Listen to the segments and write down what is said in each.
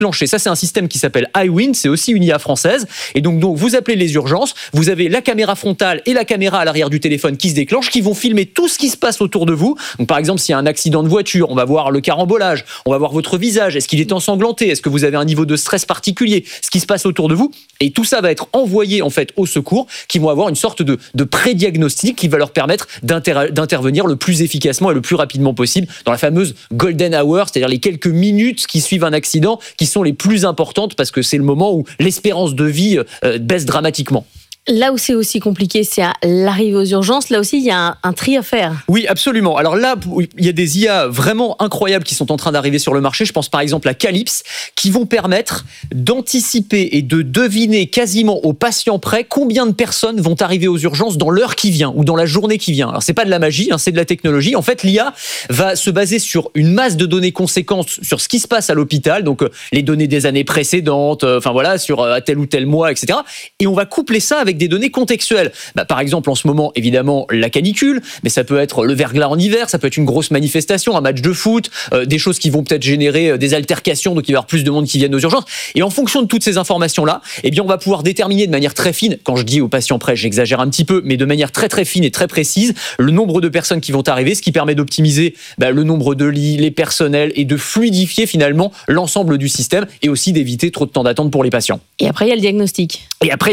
déclencher. Ça, c'est un système qui s'appelle iWin, c'est aussi une IA française. Et donc vous appelez les urgences, vous avez la caméra frontale et la caméra à l'arrière du téléphone qui se déclenchent, qui vont filmer tout ce qui se passe autour de vous. Donc par exemple, s'il y a un accident de voiture, on va voir le carambolage, on va voir votre visage, est-ce qu'il est ensanglanté, est-ce que vous avez un niveau de stress particulier, ce qui se passe autour de vous. Et tout ça va être envoyé en fait au secours, qui vont avoir une sorte de pré-diagnostic qui va leur permettre d'intervenir le plus efficacement et le plus rapidement possible dans la fameuse golden hour, c'est-à-dire les quelques minutes qui suivent un accident, qui sont les plus importantes parce que c'est le moment où l'espérance de vie baisse dramatiquement. Là où c'est aussi compliqué, c'est à l'arrivée aux urgences. Là aussi, il y a un tri à faire. Oui, absolument. Alors là, il y a des IA vraiment incroyables qui sont en train d'arriver sur le marché. Je pense par exemple à Calypse, qui vont permettre d'anticiper et de deviner quasiment au patient près combien de personnes vont arriver aux urgences dans l'heure qui vient ou dans la journée qui vient. Alors c'est pas de la magie, c'est de la technologie. En fait, l'IA va se baser sur une masse de données conséquentes sur ce qui se passe à l'hôpital, donc les données des années précédentes, sur tel ou tel mois, etc. Et on va coupler ça avec des données contextuelles. Par exemple, en ce moment, évidemment, la canicule, mais ça peut être le verglas en hiver, ça peut être une grosse manifestation, un match de foot, des choses qui vont peut-être générer des altercations, donc il va y avoir plus de monde qui viennent aux urgences. Et en fonction de toutes ces informations-là, on va pouvoir déterminer de manière très fine, quand je dis aux patients près, j'exagère un petit peu, mais de manière très très fine et très précise, le nombre de personnes qui vont arriver, ce qui permet d'optimiser le nombre de lits, les personnels, et de fluidifier finalement l'ensemble du système, et aussi d'éviter trop de temps d'attente pour les patients. Et après, il y a le diagnostic.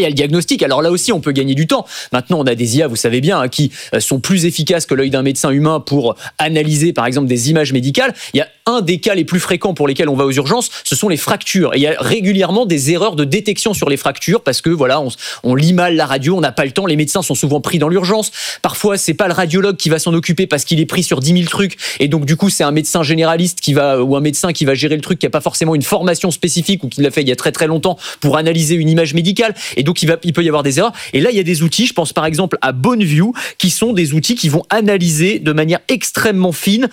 Alors là aussi, on peut gagner du temps. Maintenant, on a des IA, vous savez bien, qui sont plus efficaces que l'œil d'un médecin humain pour analyser, par exemple, des images médicales. Il y a un des cas les plus fréquents pour lesquels on va aux urgences, ce sont les fractures. Et il y a régulièrement des erreurs de détection sur les fractures parce que on lit mal la radio, on n'a pas le temps. Les médecins sont souvent pris dans l'urgence. Parfois, c'est pas le radiologue qui va s'en occuper parce qu'il est pris sur 10 000 trucs. Et donc, du coup, c'est un médecin généraliste ou un médecin qui va gérer le truc, qui a pas forcément une formation spécifique ou qui l'a fait il y a très très longtemps pour analyser une image médicale. Et donc, il peut y avoir des erreurs. Et là, il y a des outils, je pense par exemple à Boneview, qui sont des outils qui vont analyser de manière extrêmement fine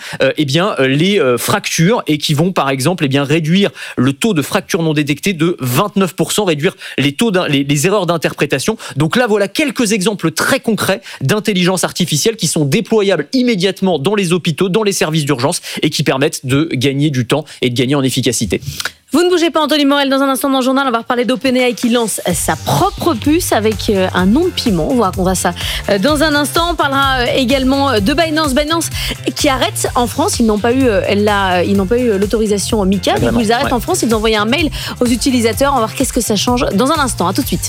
les fractures et qui vont par exemple réduire le taux de fractures non détectées de 29%, réduire les erreurs d'interprétation. Donc là, voilà quelques exemples très concrets d'intelligence artificielle qui sont déployables immédiatement dans les hôpitaux, dans les services d'urgence et qui permettent de gagner du temps et de gagner en efficacité. Vous ne bougez pas, Anthony Morel. Dans un instant dans le journal, on va reparler d'OpenAI qui lance sa propre puce avec un nom de piment. On vous racontera ça dans un instant. On parlera également de Binance qui arrête en France. Ils n'ont pas eu l'autorisation MiCA. Donc ils arrêtent en France. Ils ont envoyé un mail aux utilisateurs. On va voir qu'est-ce que ça change dans un instant. À tout de suite.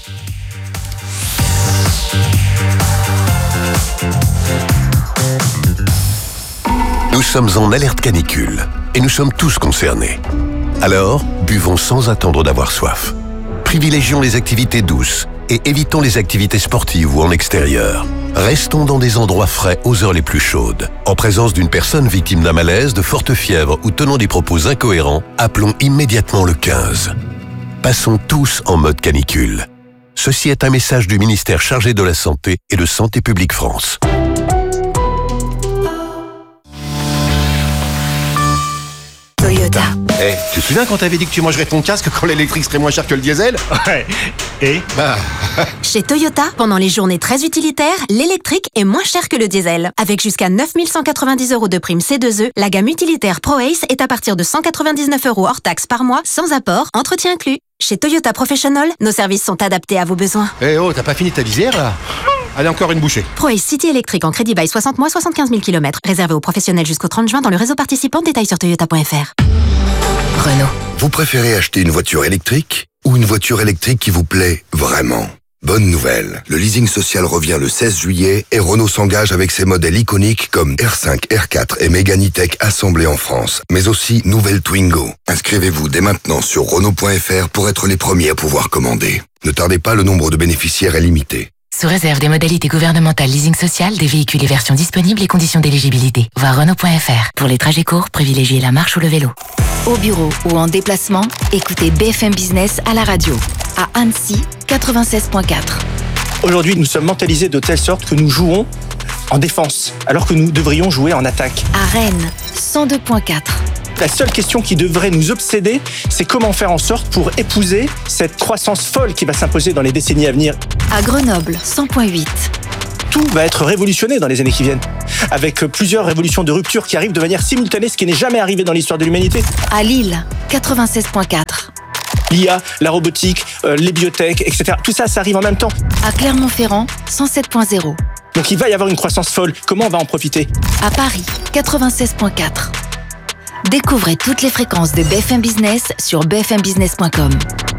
Nous sommes en alerte canicule et nous sommes tous concernés. Alors, buvons sans attendre d'avoir soif. Privilégions les activités douces et évitons les activités sportives ou en extérieur. Restons dans des endroits frais aux heures les plus chaudes. En présence d'une personne victime d'un malaise, de forte fièvre ou tenant des propos incohérents, appelons immédiatement le 15. Passons tous en mode canicule. Ceci est un message du ministère chargé de la Santé et de Santé publique France. Toyota. Tu te souviens quand t'avais dit que tu mangerais ton casque quand l'électrique serait moins cher que le diesel? Ouais. Et Chez Toyota, pendant les journées très utilitaires, l'électrique est moins cher que le diesel. Avec jusqu'à 9 190 € de prime C2E, la gamme utilitaire ProAce est à partir de 199 € hors taxe par mois, sans apport, entretien inclus. Chez Toyota Professional, nos services sont adaptés à vos besoins. T'as pas fini ta visière là? Allez, encore une bouchée. ProAce City électrique en crédit bail 60 mois, 75 000 km. Réservé aux professionnels jusqu'au 30 juin dans le réseau participant. Détails sur toyota.fr. Renault. Vous préférez acheter une voiture électrique ou une voiture électrique qui vous plaît vraiment? Bonne nouvelle, le leasing social revient le 16 juillet et Renault s'engage avec ses modèles iconiques comme R5, R4 et Mégane E-Tech assemblés en France, mais aussi nouvelle Twingo. Inscrivez-vous dès maintenant sur Renault.fr pour être les premiers à pouvoir commander. Ne tardez pas, le nombre de bénéficiaires est limité. Sous réserve des modalités gouvernementales leasing social, des véhicules et versions disponibles et conditions d'éligibilité. Voir Renault.fr. Pour les trajets courts, privilégiez la marche ou le vélo. Au bureau ou en déplacement, écoutez BFM Business à la radio. À Annecy, 96.4. Aujourd'hui, nous sommes mentalisés de telle sorte que nous jouons en défense, alors que nous devrions jouer en attaque. À Rennes, 102.4. La seule question qui devrait nous obséder, c'est comment faire en sorte pour épouser cette croissance folle qui va s'imposer dans les décennies à venir. À Grenoble, 100.8. tout va être révolutionné dans les années qui viennent, avec plusieurs révolutions de rupture qui arrivent de manière simultanée, ce qui n'est jamais arrivé dans l'histoire de l'humanité. À Lille, 96.4. L'IA, la robotique, les biotech, etc. Tout ça, ça arrive en même temps. À Clermont-Ferrand, 107.0. Donc il va y avoir une croissance folle. Comment on va en profiter ? À Paris, 96.4. Découvrez toutes les fréquences de BFM Business sur bfmbusiness.com.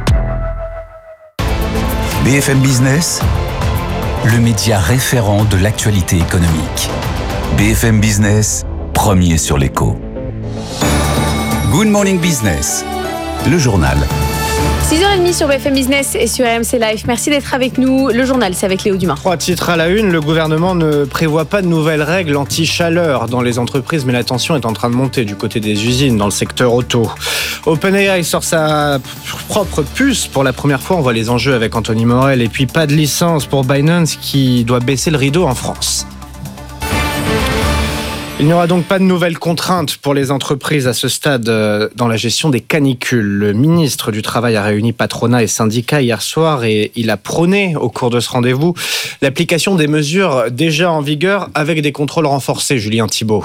BFM Business, le média référent de l'actualité économique. BFM Business, premier sur l'écho. Good Morning Business, le journal. 6h30 sur BFM Business et sur RMC Live. Merci d'être avec nous. Le journal, c'est avec Léo Dumas. 3 titres à la une. Le gouvernement ne prévoit pas de nouvelles règles anti-chaleur dans les entreprises, mais la tension est en train de monter du côté des usines dans le secteur auto. OpenAI sort sa propre puce pour la première fois. On voit les enjeux avec Anthony Morel. Et puis pas de licence pour Binance qui doit baisser le rideau en France. Il n'y aura donc pas de nouvelles contraintes pour les entreprises à ce stade dans la gestion des canicules. Le ministre du Travail a réuni patronat et syndicats hier soir et il a prôné au cours de ce rendez-vous l'application des mesures déjà en vigueur avec des contrôles renforcés. Julien Thibault.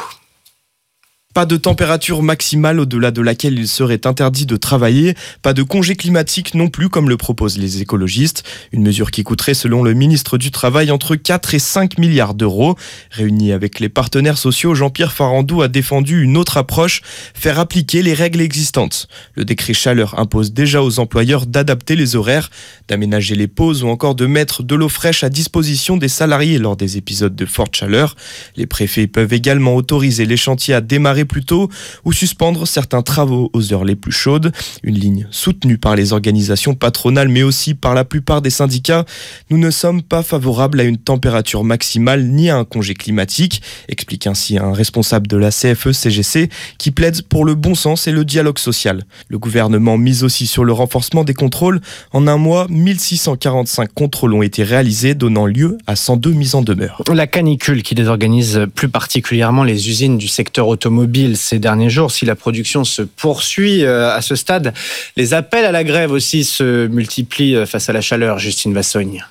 Pas de température maximale au-delà de laquelle il serait interdit de travailler, pas de congé climatique non plus comme le proposent les écologistes. Une mesure qui coûterait selon le ministre du Travail entre 4 et 5 milliards d'euros. Réuni avec les partenaires sociaux, Jean-Pierre Farandou a défendu une autre approche, faire appliquer les règles existantes. Le décret chaleur impose déjà aux employeurs d'adapter les horaires, d'aménager les pauses ou encore de mettre de l'eau fraîche à disposition des salariés lors des épisodes de forte chaleur. Les préfets peuvent également autoriser les chantiers à démarrer plus tôt ou suspendre certains travaux aux heures les plus chaudes. Une ligne soutenue par les organisations patronales mais aussi par la plupart des syndicats. Nous ne sommes pas favorables à une température maximale ni à un congé climatique, explique ainsi un responsable de la CFE-CGC qui plaide pour le bon sens et le dialogue social. Le gouvernement mise aussi sur le renforcement des contrôles. En un mois, 1645 contrôles ont été réalisés, donnant lieu à 102 mises en demeure. La canicule qui désorganise plus particulièrement les usines du secteur automobile ces derniers jours. Si la production se poursuit à ce stade, les appels à la grève aussi se multiplient face à la chaleur. Justine Vassogne.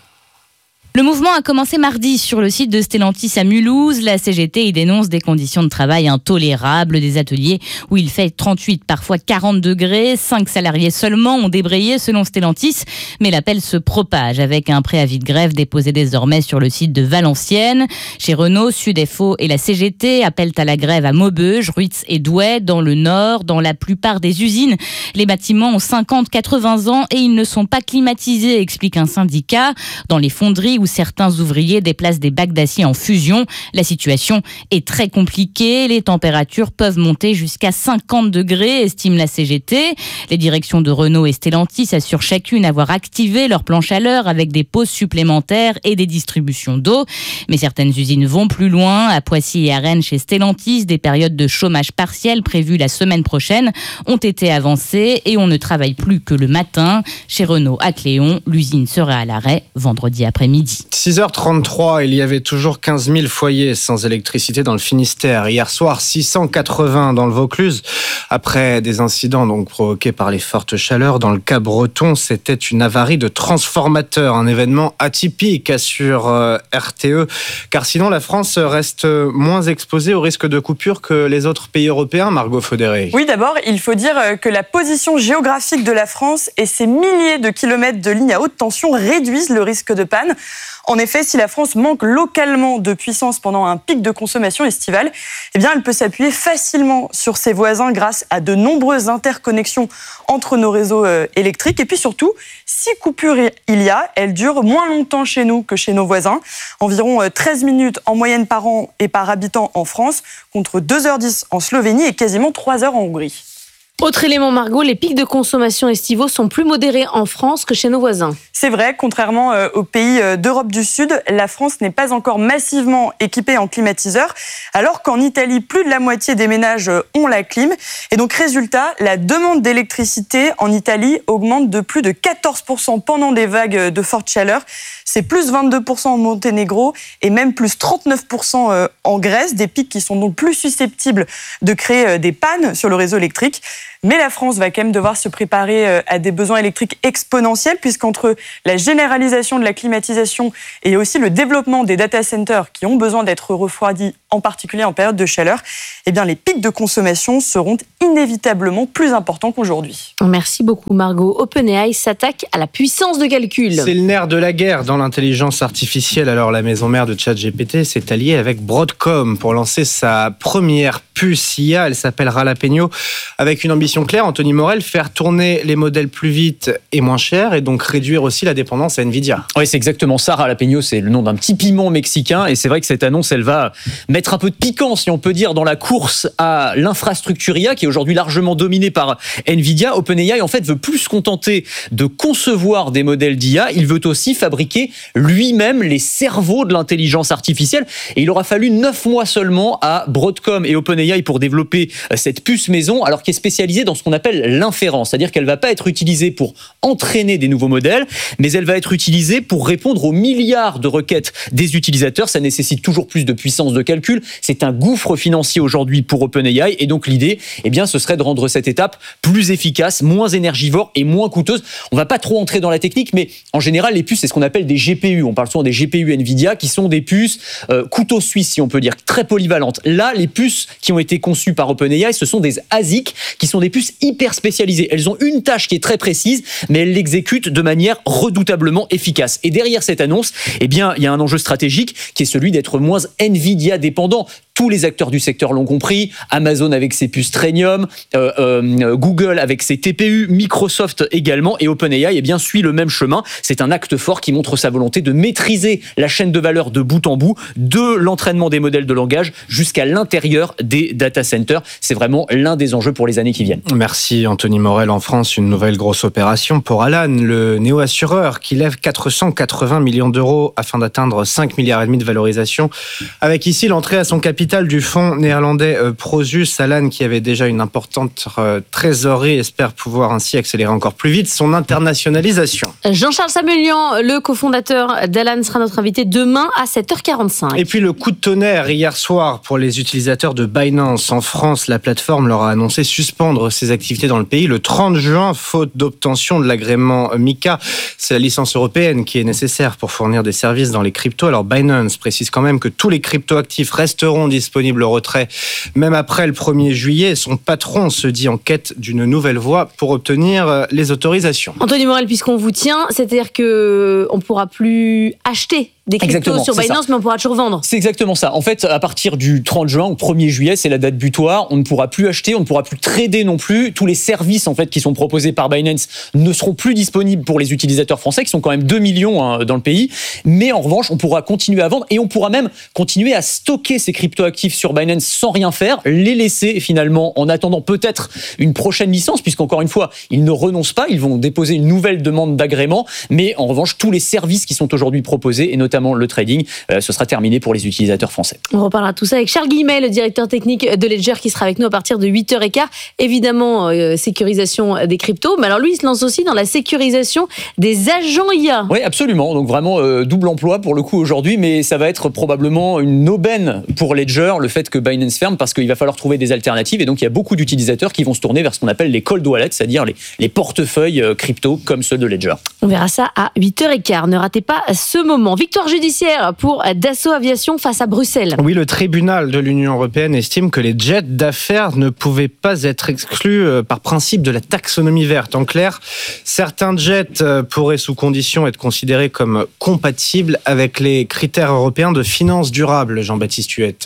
Le mouvement a commencé mardi sur le site de Stellantis à Mulhouse. La CGT y dénonce des conditions de travail intolérables, des ateliers où il fait 38, parfois 40 degrés. 5 salariés seulement ont débrayé selon Stellantis, mais l'appel se propage avec un préavis de grève déposé désormais sur le site de Valenciennes. Chez Renault, Sudefo et la CGT appellent à la grève à Maubeuge, Ruitz et Douai, dans le Nord. Dans la plupart des usines, les bâtiments ont 50-80 ans et ils ne sont pas climatisés, explique un syndicat. Dans les fonderies où certains ouvriers déplacent des bacs d'acier en fusion, la situation est très compliquée. Les températures peuvent monter jusqu'à 50 degrés, estime la CGT. Les directions de Renault et Stellantis assurent chacune avoir activé leur plan chaleur avec des pauses supplémentaires et des distributions d'eau. Mais certaines usines vont plus loin. À Poissy et à Rennes, chez Stellantis, des périodes de chômage partiel prévues la semaine prochaine ont été avancées et on ne travaille plus que le matin. Chez Renault à Cléon, l'usine sera à l'arrêt vendredi après-midi. 6h33, il y avait toujours 15 000 foyers sans électricité dans le Finistère. Hier soir, 680 dans le Vaucluse. Après des incidents donc provoqués par les fortes chaleurs, dans le cas breton, c'était une avarie de transformateur. Un événement atypique, assure RTE. Car sinon, la France reste moins exposée au risque de coupure que les autres pays européens, Margot Faudéré. Oui, d'abord, il faut dire que la position géographique de la France et ses milliers de kilomètres de lignes à haute tension réduisent le risque de panne. En effet, si la France manque localement de puissance pendant un pic de consommation estivale, eh bien, elle peut s'appuyer facilement sur ses voisins grâce à de nombreuses interconnexions entre nos réseaux électriques. Et puis surtout, si coupure il y a, elle dure moins longtemps chez nous que chez nos voisins. Environ 13 minutes en moyenne par an et par habitant en France, contre 2h10 en Slovénie et quasiment 3 heures en Hongrie. Autre élément, Margot, les pics de consommation estivaux sont plus modérés en France que chez nos voisins. C'est vrai, contrairement aux pays d'Europe du Sud, la France n'est pas encore massivement équipée en climatiseurs, alors qu'en Italie, plus de la moitié des ménages ont la clim. Et donc, résultat, la demande d'électricité en Italie augmente de plus de 14% pendant des vagues de forte chaleur. C'est plus 22% au Monténégro et même plus 39% en Grèce, des pics qui sont donc plus susceptibles de créer des pannes sur le réseau électrique. Mais la France va quand même devoir se préparer à des besoins électriques exponentiels, puisqu'entre la généralisation de la climatisation et aussi le développement des data centers qui ont besoin d'être refroidis, en particulier en période de chaleur, eh bien les pics de consommation seront inévitablement plus importants qu'aujourd'hui. Merci beaucoup Margot. OpenAI s'attaque à la puissance de calcul. C'est le nerf de la guerre dans l'intelligence artificielle. Alors la maison mère de ChatGPT s'est alliée avec Broadcom pour lancer sa première puce IA. Elle s'appelle Jalapeno, avec une ambition claire, Anthony Morel, faire tourner les modèles plus vite et moins cher, et donc réduire aussi la dépendance à Nvidia. Oui, c'est exactement ça. Jalapeno, c'est le nom d'un petit piment mexicain, et c'est vrai que cette annonce, elle va mettre un peu de piquant, si on peut dire, dans la course à l'infrastructure IA, qui est aujourd'hui largement dominée par Nvidia. OpenAI, en fait, veut plus se contenter de concevoir des modèles d'IA, il veut aussi fabriquer lui-même les cerveaux de l'intelligence artificielle. Et il aura fallu 9 mois seulement à Broadcom et OpenAI pour développer cette puce maison, alors qui est spécialisée dans ce qu'on appelle l'inférence, c'est-à-dire qu'elle ne va pas être utilisée pour entraîner des nouveaux modèles, mais elle va être utilisée pour répondre aux milliards de requêtes des utilisateurs. Ça nécessite toujours plus de puissance de calcul. C'est un gouffre financier aujourd'hui pour OpenAI, et donc l'idée, eh bien, ce serait de rendre cette étape plus efficace, moins énergivore et moins coûteuse. On va pas trop entrer dans la technique, mais en général, les puces, c'est ce qu'on appelle des GPU. On parle souvent des GPU Nvidia, qui sont des puces couteau suisse, si on peut dire, très polyvalentes. Là, les puces qui ont été conçues par OpenAI, ce sont des ASIC, qui sont des puces hyper spécialisées. Elles ont une tâche qui est très précise, mais elles l'exécutent de manière redoutablement efficace. Et derrière cette annonce, eh bien, il y a un enjeu stratégique qui est celui d'être moins Nvidia dépendant. Tous les acteurs du secteur l'ont compris. Amazon avec ses puces Trainium, Google avec ses TPU, Microsoft également, et OpenAI, eh bien, suit le même chemin. C'est un acte fort qui montre sa volonté de maîtriser la chaîne de valeur de bout en bout, de l'entraînement des modèles de langage jusqu'à l'intérieur des data centers. C'est vraiment l'un des enjeux pour les années qui viennent. Merci Anthony Morel. En France, une nouvelle grosse opération pour Alan, le néo-assureur qui lève 480 millions d'euros afin d'atteindre 5,5 milliards de valorisation. Avec ici l'entrée à son capital du fonds néerlandais Prosus. Alan, qui avait déjà une importante trésorerie, espère pouvoir ainsi accélérer encore plus vite son internationalisation. Jean-Charles Samuelian, le cofondateur d'Alan, sera notre invité demain à 7h45. Et puis le coup de tonnerre hier soir pour les utilisateurs de Binance. En France, la plateforme leur a annoncé suspendre ses activités dans le pays le 30 juin, faute d'obtention de l'agrément MiCA. C'est la licence européenne qui est nécessaire pour fournir des services dans les cryptos. Alors Binance précise quand même que tous les cryptoactifs resteront disponible au retrait même après le 1er juillet. Son patron se dit en quête d'une nouvelle voie pour obtenir les autorisations. Anthony Morel, puisqu'on vous tient, c'est-à-dire qu'on ne pourra plus acheter des cryptos sur Binance, mais on pourra toujours vendre. C'est exactement ça. En fait, à partir du 30 juin au 1er juillet, c'est la date butoir. On ne pourra plus acheter, on ne pourra plus trader non plus. Tous les services en fait qui sont proposés par Binance ne seront plus disponibles pour les utilisateurs français, qui sont quand même 2 millions dans le pays. Mais en revanche, on pourra continuer à vendre, et on pourra même continuer à stocker ces cryptoactifs sur Binance sans rien faire, les laisser finalement en attendant peut-être une prochaine licence, puisqu'encore une fois, ils ne renoncent pas, ils vont déposer une nouvelle demande d'agrément. Mais en revanche, tous les services qui sont aujourd'hui proposés, et notamment le trading, ce sera terminé pour les utilisateurs français. On reparlera de tout ça avec Charles Guillemet, le directeur technique de Ledger, qui sera avec nous à partir de 8h15. Évidemment, sécurisation des cryptos, mais alors lui, il se lance aussi dans la sécurisation des agents IA. Oui, absolument. Donc vraiment double emploi pour le coup aujourd'hui, mais ça va être probablement une aubaine pour Ledger, le fait que Binance ferme, parce qu'il va falloir trouver des alternatives, et donc il y a beaucoup d'utilisateurs qui vont se tourner vers ce qu'on appelle les cold wallets, c'est-à-dire les portefeuilles crypto comme ceux de Ledger. On verra ça à 8h15. Ne ratez pas ce moment. Victoire judiciaire pour Dassault Aviation face à Bruxelles. Oui, le tribunal de l'Union européenne estime que les jets d'affaires ne pouvaient pas être exclus par principe de la taxonomie verte. En clair, certains jets pourraient sous condition être considérés comme compatibles avec les critères européens de finance durable. Jean-Baptiste Huette.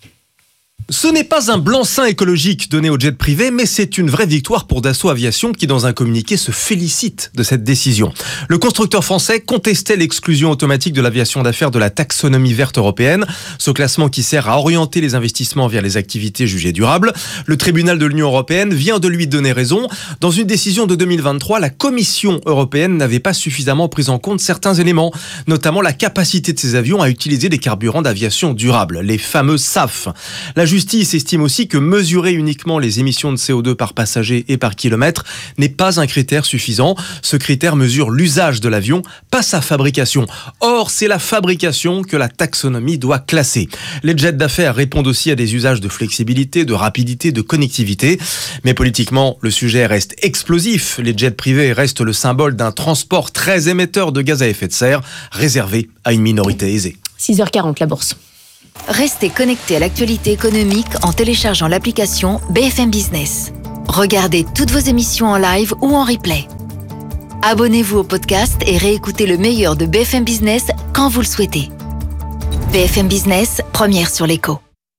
Ce n'est pas un blanc-seing écologique donné aux jets privés, mais c'est une vraie victoire pour Dassault Aviation qui, dans un communiqué, se félicite de cette décision. Le constructeur français contestait l'exclusion automatique de l'aviation d'affaires de la taxonomie verte européenne, ce classement qui sert à orienter les investissements vers les activités jugées durables. Le tribunal de l'Union européenne vient de lui donner raison. Dans une décision de 2023, la Commission européenne n'avait pas suffisamment pris en compte certains éléments, notamment la capacité de ces avions à utiliser des carburants d'aviation durable, les fameux SAF. La justice estime aussi que mesurer uniquement les émissions de CO2 par passager et par kilomètre n'est pas un critère suffisant. Ce critère mesure l'usage de l'avion, pas sa fabrication. Or, c'est la fabrication que la taxonomie doit classer. Les jets d'affaires répondent aussi à des usages de flexibilité, de rapidité, de connectivité. Mais politiquement, le sujet reste explosif. Les jets privés restent le symbole d'un transport très émetteur de gaz à effet de serre, réservé à une minorité aisée. 6h40, la bourse. Restez connectés à l'actualité économique en téléchargeant l'application BFM Business. Regardez toutes vos émissions en live ou en replay. Abonnez-vous au podcast et réécoutez le meilleur de BFM Business quand vous le souhaitez. BFM Business, première sur l'écho.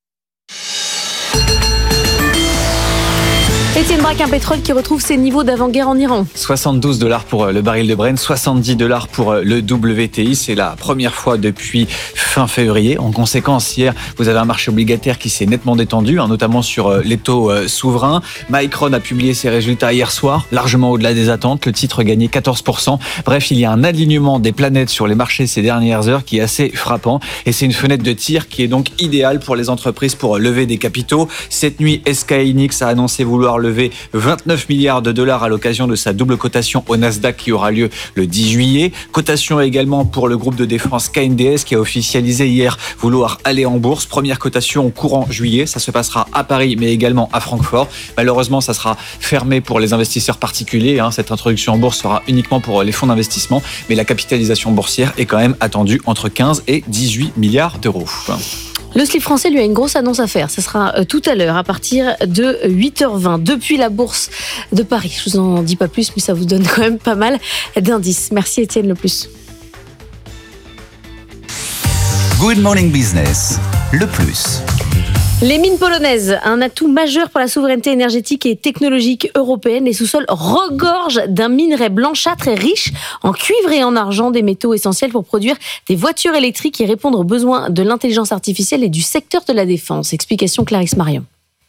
Étienne Braque, un pétrole qui retrouve ses niveaux d'avant-guerre en Iran. $72 pour le baril de Brent, $70 pour le WTI. C'est la première fois depuis fin février. En conséquence, hier, vous avez un marché obligataire qui s'est nettement détendu, notamment sur les taux souverains. Micron a publié ses résultats hier soir, largement au-delà des attentes. Le titre gagnait 14%. Bref, il y a un alignement des planètes sur les marchés ces dernières heures qui est assez frappant. Et c'est une fenêtre de tir qui est donc idéale pour les entreprises pour lever des capitaux. Cette nuit, SK Hynix a annoncé vouloir lever 29 milliards de dollars à l'occasion de sa double cotation au Nasdaq qui aura lieu le 10 juillet. Cotation également pour le groupe de défense KNDS qui a officialisé hier vouloir aller en bourse. Première cotation courant juillet. Ça se passera à Paris mais également à Francfort. Malheureusement, ça sera fermé pour les investisseurs particuliers. Cette introduction en bourse sera uniquement pour les fonds d'investissement. Mais la capitalisation boursière est quand même attendue entre 15 et 18 milliards d'euros. Le slip français lui a une grosse annonce à faire. Ce sera tout à l'heure à partir de 8h20 depuis la bourse de Paris. Je vous en dis pas plus, mais ça vous donne quand même pas mal d'indices. Merci Étienne Le Plus. Good Morning Business, le plus. Les mines polonaises, un atout majeur pour la souveraineté énergétique et technologique européenne. Les sous-sols regorgent d'un minerai blanchâtre et riche en cuivre et en argent, des métaux essentiels pour produire des voitures électriques et répondre aux besoins de l'intelligence artificielle et du secteur de la défense. Explication Clarisse Marion.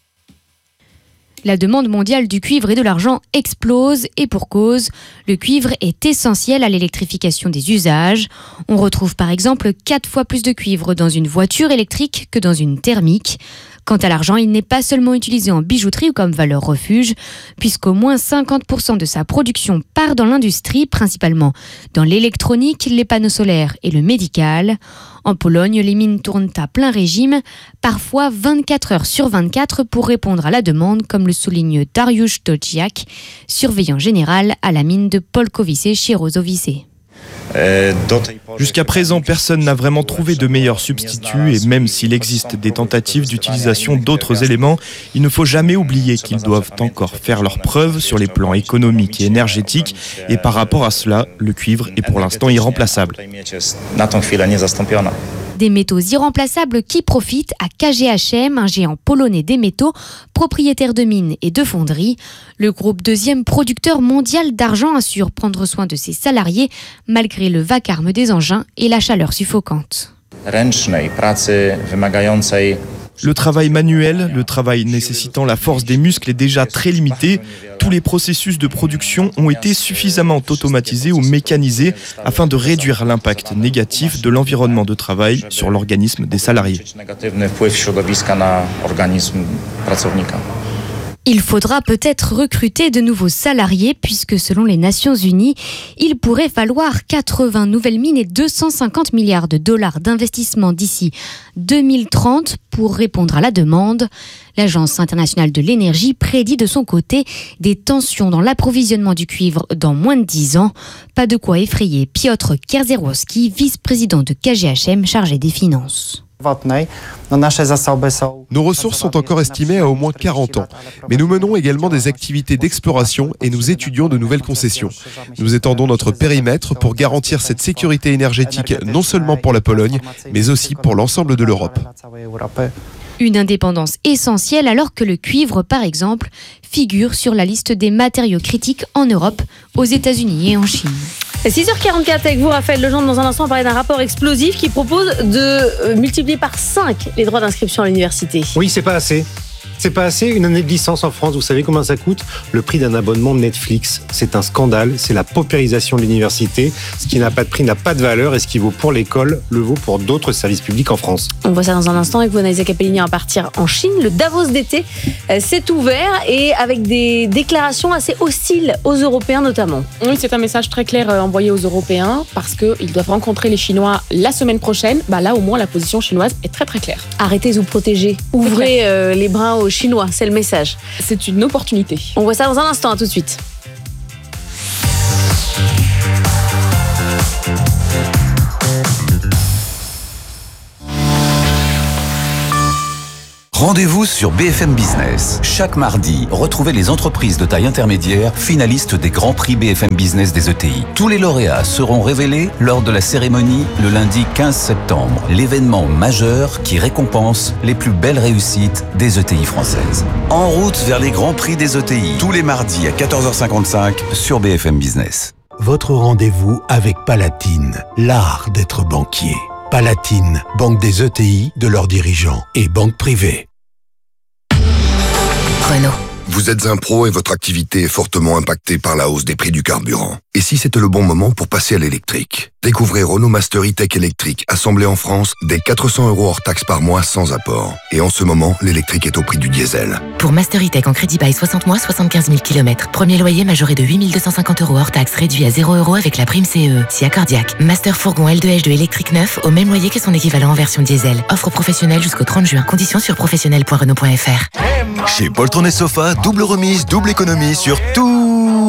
La demande mondiale du cuivre et de l'argent explose et pour cause. Le cuivre est essentiel à l'électrification des usages. On retrouve par exemple 4 fois plus de cuivre dans une voiture électrique que dans une thermique. Quant à l'argent, il n'est pas seulement utilisé en bijouterie ou comme valeur refuge, puisqu'au moins 50% de sa production part dans l'industrie, principalement dans l'électronique, les panneaux solaires et le médical. En Pologne, les mines tournent à plein régime, parfois 24 heures sur 24 pour répondre à la demande, comme le souligne Dariusz Dolciak, surveillant général à la mine de Polkowice-Cierozowice. Jusqu'à présent, personne n'a vraiment trouvé de meilleur substitut et même s'il existe des tentatives d'utilisation d'autres éléments, il ne faut jamais oublier qu'ils doivent encore faire leurs preuves sur les plans économiques et énergétiques et par rapport à cela, le cuivre est pour l'instant irremplaçable. Des métaux irremplaçables qui profitent à KGHM, un géant polonais des métaux, propriétaire de mines et de fonderies. Le groupe deuxième producteur mondial d'argent assure prendre soin de ses salariés malgré le vacarme des engins et la chaleur suffocante. Le travail manuel, le travail nécessitant la force des muscles est déjà très limité. Tous les processus de production ont été suffisamment automatisés ou mécanisés afin de réduire l'impact négatif de l'environnement de travail sur l'organisme des salariés. Il faudra peut-être recruter de nouveaux salariés puisque selon les Nations Unies, il pourrait falloir 80 nouvelles mines et 250 milliards de dollars d'investissement d'ici 2030 pour répondre à la demande. L'Agence internationale de l'énergie prédit de son côté des tensions dans l'approvisionnement du cuivre dans moins de 10 ans. Pas de quoi effrayer Piotr Kierzerowski, vice-président de KGHM chargé des finances. Nos ressources sont encore estimées à au moins 40 ans, mais nous menons également des activités d'exploration et nous étudions de nouvelles concessions. Nous étendons notre périmètre pour garantir cette sécurité énergétique non seulement pour la Pologne, mais aussi pour l'ensemble de l'Europe. Une indépendance essentielle alors que le cuivre, par exemple, figure sur la liste des matériaux critiques en Europe, aux États-Unis et en Chine. 6h44 avec vous, Raphaël Legendre. Dans un instant, on parlait d'un rapport explosif qui propose de multiplier par 5 les droits d'inscription à l'université. Oui, c'est pas assez. C'est pas assez. Une année de licence en France, vous savez combien ça coûte ? Le prix d'un abonnement Netflix. C'est un scandale. C'est la paupérisation de l'université. Ce qui n'a pas de prix n'a pas de valeur et ce qui vaut pour l'école le vaut pour d'autres services publics en France. On voit ça dans un instant avec vous, Anaïsa Capellini, à partir en Chine. Le Davos d'été s'est ouvert et avec des déclarations assez hostiles aux Européens notamment. Oui, c'est un message très clair envoyé aux Européens parce qu'ils doivent rencontrer les Chinois la semaine prochaine. Là, au moins, la position chinoise est très très claire. Arrêtez de vous protéger. Ouvrez les bras aux Chinois, c'est le message. C'est une opportunité. On voit ça dans un instant, à tout de suite. Rendez-vous sur BFM Business. Chaque mardi, retrouvez les entreprises de taille intermédiaire finalistes des Grands Prix BFM Business des ETI. Tous les lauréats seront révélés lors de la cérémonie le lundi 15 septembre. L'événement majeur qui récompense les plus belles réussites des ETI françaises. En route vers les Grands Prix des ETI. Tous les mardis à 14h55 sur BFM Business. Votre rendez-vous avec Palatine, l'art d'être banquier. Palatine, banque des ETI, de leurs dirigeants et banque privée. Renault. Vous êtes un pro et votre activité est fortement impactée par la hausse des prix du carburant. Et si c'était le bon moment pour passer à l'électrique ? Découvrez Renault Master E-Tech électrique, assemblé en France, dès 400 € hors taxe par mois sans apport. Et en ce moment, l'électrique est au prix du diesel. Pour Master E-Tech en crédit bail 60 mois, 75 000 km. Premier loyer majoré de 8 250 € hors taxe, réduit à 0 € avec la prime CE. Si accordiaque. Master Fourgon L2H2 électrique neuf, au même loyer que son équivalent en version diesel. Offre professionnelle jusqu'au 30 juin. Conditions sur professionnel.renault.fr. Chez Poltron et Sofa, double remise, double économie sur tous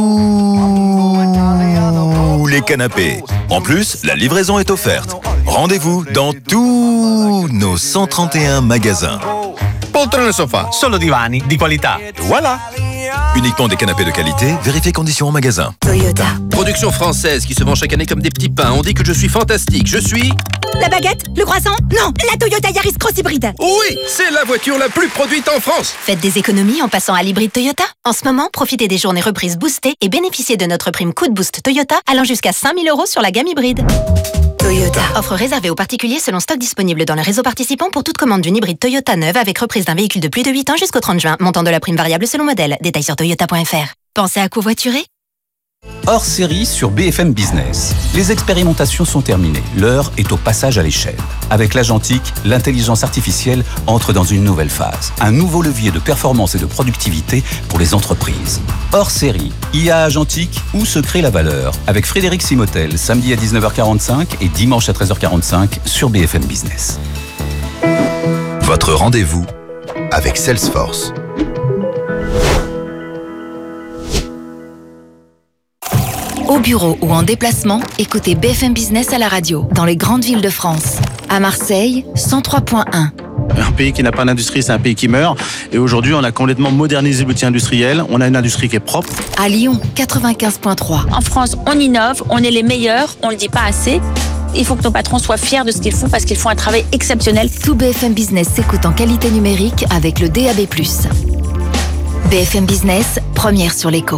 les canapés. En plus, la livraison est offerte. Rendez-vous dans tous nos 131 magasins. Poltrone Sofa, solo divani di qualità. Voilà. Uniquement des canapés de qualité, vérifiez conditions en magasin. Toyota. Production française qui se vend chaque année comme des petits pains. On dit que je suis fantastique. Je suis... La baguette? Le croissant? Non, la Toyota Yaris Cross Hybride. Oui, c'est la voiture la plus produite en France. Faites des économies en passant à l'hybride Toyota. En ce moment, profitez des journées reprises boostées et bénéficiez de notre prime coup de boost Toyota allant jusqu'à 5 000 € sur la gamme hybride. Toyota. Offre réservée aux particuliers selon stock disponible dans le réseau participant pour toute commande d'une hybride Toyota neuve avec reprise d'un véhicule de plus de 8 ans jusqu'au 30 juin. Montant de la prime variable selon modèle. Détails sur toyota.fr. Pensez à covoiturer? Hors série sur BFM Business. Les expérimentations sont terminées. L'heure est au passage à l'échelle. Avec l'Agentique, l'intelligence artificielle entre dans une nouvelle phase. Un nouveau levier de performance et de productivité pour les entreprises. Hors série, IA Agentique, où se crée la valeur. Avec Frédéric Simotel, samedi à 19h45 et dimanche à 13h45 sur BFM Business. Votre rendez-vous avec Salesforce. Au bureau ou en déplacement, écoutez BFM Business à la radio, dans les grandes villes de France. À Marseille, 103.1. Un pays qui n'a pas d'industrie, c'est un pays qui meurt. Et aujourd'hui, on a complètement modernisé l'outil industriel. On a une industrie qui est propre. À Lyon, 95.3. En France, on innove, on est les meilleurs, on ne le dit pas assez. Il faut que nos patrons soient fiers de ce qu'ils font parce qu'ils font un travail exceptionnel. Tout BFM Business s'écoute en qualité numérique avec le DAB+. BFM Business, première sur l'écho.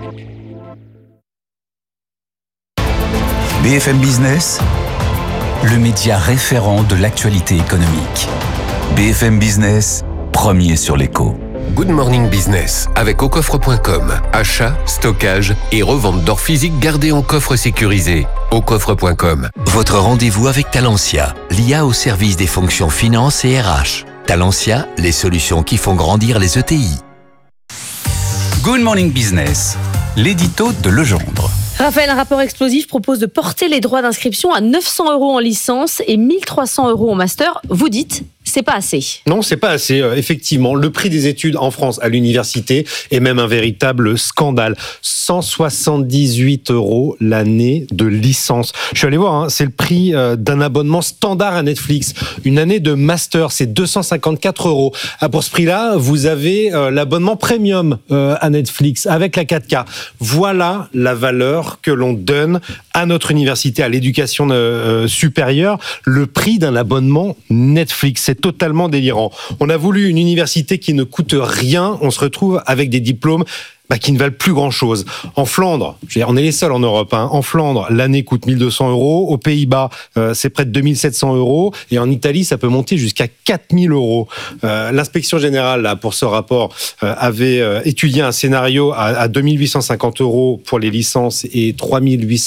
BFM Business, le média référent de l'actualité économique. BFM Business, premier sur l'écho. Good Morning Business avec aucoffre.com. Achat, stockage et revente d'or physique gardé en coffre sécurisé. Aucoffre.com. Votre rendez-vous avec Talentia, l'IA au service des fonctions finance et RH. Talentia, les solutions qui font grandir les ETI. Good Morning Business, l'édito de Legendre. Raphaël, un rapport explosif propose de porter les droits d'inscription à 900 € en licence et 1 300 € en master. Vous dites, c'est pas assez. Non, c'est pas assez. Effectivement, le prix des études en France à l'université est même un véritable scandale. 178 € l'année de licence. Je suis allé voir, c'est le prix d'un abonnement standard à Netflix. Une année de master, c'est 254 €. Ah, pour ce prix-là, vous avez l'abonnement premium à Netflix avec la 4K. Voilà la valeur que l'on donne à notre université, à l'éducation supérieure. Le prix d'un abonnement Netflix, c'est totalement délirant. On a voulu une université qui ne coûte rien. On se retrouve avec des diplômes qui ne valent plus grand-chose. En Flandre, on est les seuls en Europe, en Flandre, l'année coûte 1 200 €, aux Pays-Bas, c'est près de 2 700 €, et en Italie, ça peut monter jusqu'à 4 000 €. L'inspection générale, là, pour ce rapport, avait étudié un scénario à 2 850 € pour les licences et 3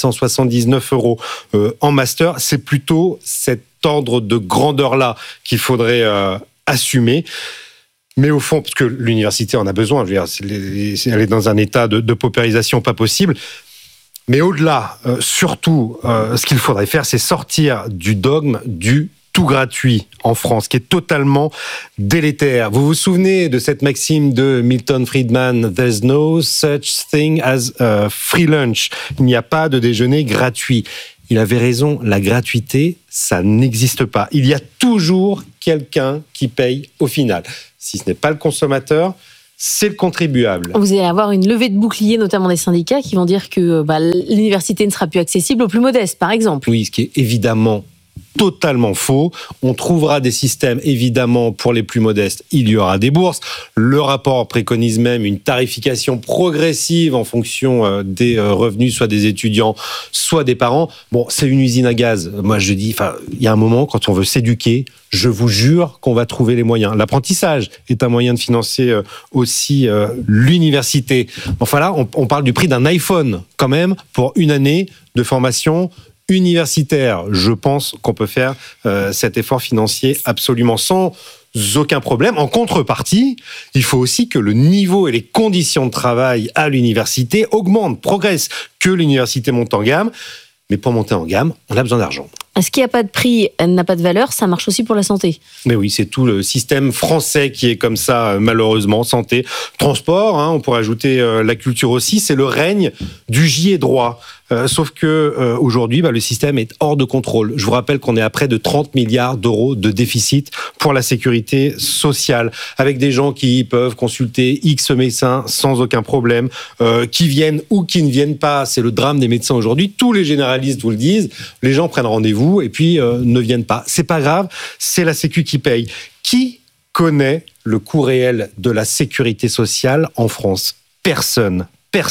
879 € en master. C'est plutôt cet ordre de grandeur-là qu'il faudrait assumer. Mais au fond, parce que l'université en a besoin, je veux dire, elle est dans un état de paupérisation pas possible. Mais au-delà, surtout, ce qu'il faudrait faire, c'est sortir du dogme du tout gratuit en France, qui est totalement délétère. Vous vous souvenez de cette maxime de Milton Friedman, There's no such thing as a free lunch. Il n'y a pas de déjeuner gratuit. Il avait raison, la gratuité, ça n'existe pas. Il y a toujours quelqu'un qui paye au final. Si ce n'est pas le consommateur, c'est le contribuable. Vous allez avoir une levée de boucliers, notamment des syndicats, qui vont dire que l'université ne sera plus accessible aux plus modestes, par exemple. Oui, ce qui est évidemment totalement faux. On trouvera des systèmes, évidemment, pour les plus modestes. Il y aura des bourses. Le rapport préconise même une tarification progressive en fonction des revenus, soit des étudiants, soit des parents. Bon, c'est une usine à gaz. Moi, je dis, il y a un moment, quand on veut s'éduquer, je vous jure qu'on va trouver les moyens. L'apprentissage est un moyen de financer aussi l'université. Enfin là, on parle du prix d'un iPhone, quand même, pour une année de formation universitaire. Je pense qu'on peut faire cet effort financier absolument sans aucun problème. En contrepartie, il faut aussi que le niveau et les conditions de travail à l'université augmentent, progressent, que l'université monte en gamme. Mais pour monter en gamme, on a besoin d'argent. Ce qui n'a pas de prix n'a pas de valeur, ça marche aussi pour la santé. Mais oui, c'est tout le système français qui est comme ça, malheureusement. Santé, transport, on pourrait ajouter la culture aussi, c'est le règne du j'y ai droit. Sauf que aujourd'hui, le système est hors de contrôle. Je vous rappelle qu'on est à près de 30 milliards d'euros de déficit pour la sécurité sociale, avec des gens qui peuvent consulter X médecins sans aucun problème, qui viennent ou qui ne viennent pas. C'est le drame des médecins aujourd'hui. Tous les généralistes vous le disent. Les gens prennent rendez-vous et puis ne viennent pas. C'est pas grave, c'est la Sécu qui paye. Qui connaît le coût réel de la sécurité sociale en France ? Personne.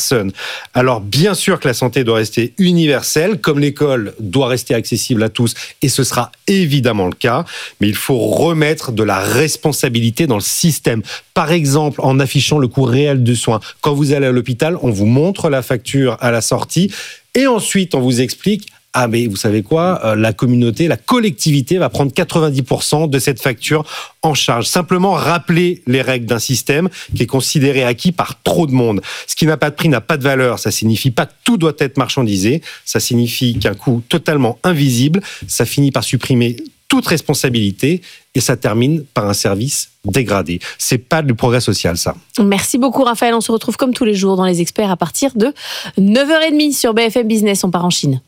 Alors bien sûr que la santé doit rester universelle, comme l'école doit rester accessible à tous, et ce sera évidemment le cas, mais il faut remettre de la responsabilité dans le système. Par exemple, en affichant le coût réel du soin. Quand vous allez à l'hôpital, on vous montre la facture à la sortie, et ensuite on vous explique: ah mais vous savez quoi, la communauté, la collectivité va prendre 90% de cette facture en charge. Simplement rappeler les règles d'un système qui est considéré acquis par trop de monde. Ce qui n'a pas de prix n'a pas de valeur. Ça signifie pas que tout doit être marchandisé. Ça signifie qu'un coût totalement invisible, ça finit par supprimer toute responsabilité et ça termine par un service dégradé. C'est pas du progrès social, ça. Merci beaucoup, Raphaël. On se retrouve comme tous les jours dans Les Experts à partir de 9h30 sur BFM Business. On part en Chine.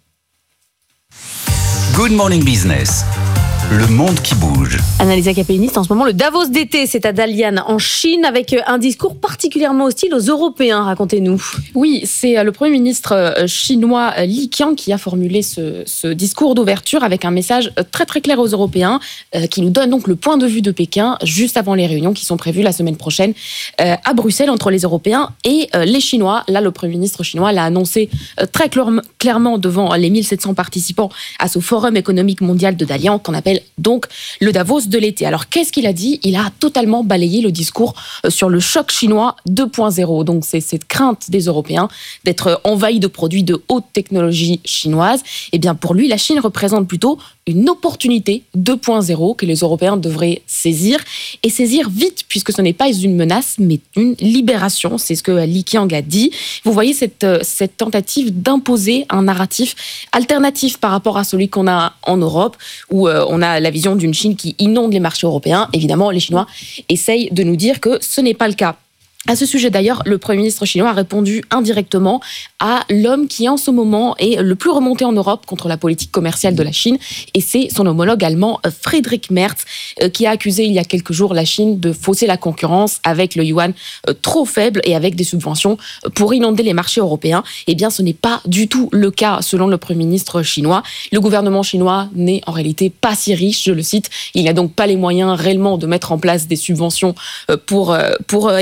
Good Morning Business, le monde qui bouge. Annalisa Capelliniste, en ce moment, le Davos d'été, c'est à Dalian, en Chine, avec un discours particulièrement hostile aux Européens. Racontez-nous. Oui, c'est le Premier ministre chinois Li Qiang qui a formulé ce discours d'ouverture avec un message très très clair aux Européens qui nous donne donc le point de vue de Pékin juste avant les réunions qui sont prévues la semaine prochaine à Bruxelles entre les Européens et les Chinois. Là, le Premier ministre chinois l'a annoncé très clairement devant les 1700 participants à ce Forum économique mondial de Dalian qu'on appelle donc le Davos de l'été. Alors, qu'est-ce qu'il a dit ? Il a totalement balayé le discours sur le choc chinois 2.0. Donc, c'est cette crainte des Européens d'être envahis de produits de haute technologie chinoise. Eh bien, pour lui, la Chine représente plutôt une opportunité 2.0 que les Européens devraient saisir, et saisir vite, puisque ce n'est pas une menace, mais une libération. C'est ce que Li Qiang a dit. Vous voyez cette tentative d'imposer un narratif alternatif par rapport à celui qu'on a en Europe, où on a la vision d'une Chine qui inonde les marchés européens. Évidemment, les Chinois essayent de nous dire que ce n'est pas le cas. À ce sujet, d'ailleurs, le Premier ministre chinois a répondu indirectement à l'homme qui, en ce moment, est le plus remonté en Europe contre la politique commerciale de la Chine. Et c'est son homologue allemand, Friedrich Merz, qui a accusé il y a quelques jours la Chine de fausser la concurrence avec le yuan trop faible et avec des subventions pour inonder les marchés européens. Eh bien, ce n'est pas du tout le cas, selon le Premier ministre chinois. Le gouvernement chinois n'est en réalité pas si riche, je le cite. Il n'a donc pas les moyens réellement de mettre en place des subventions pour aider son industrie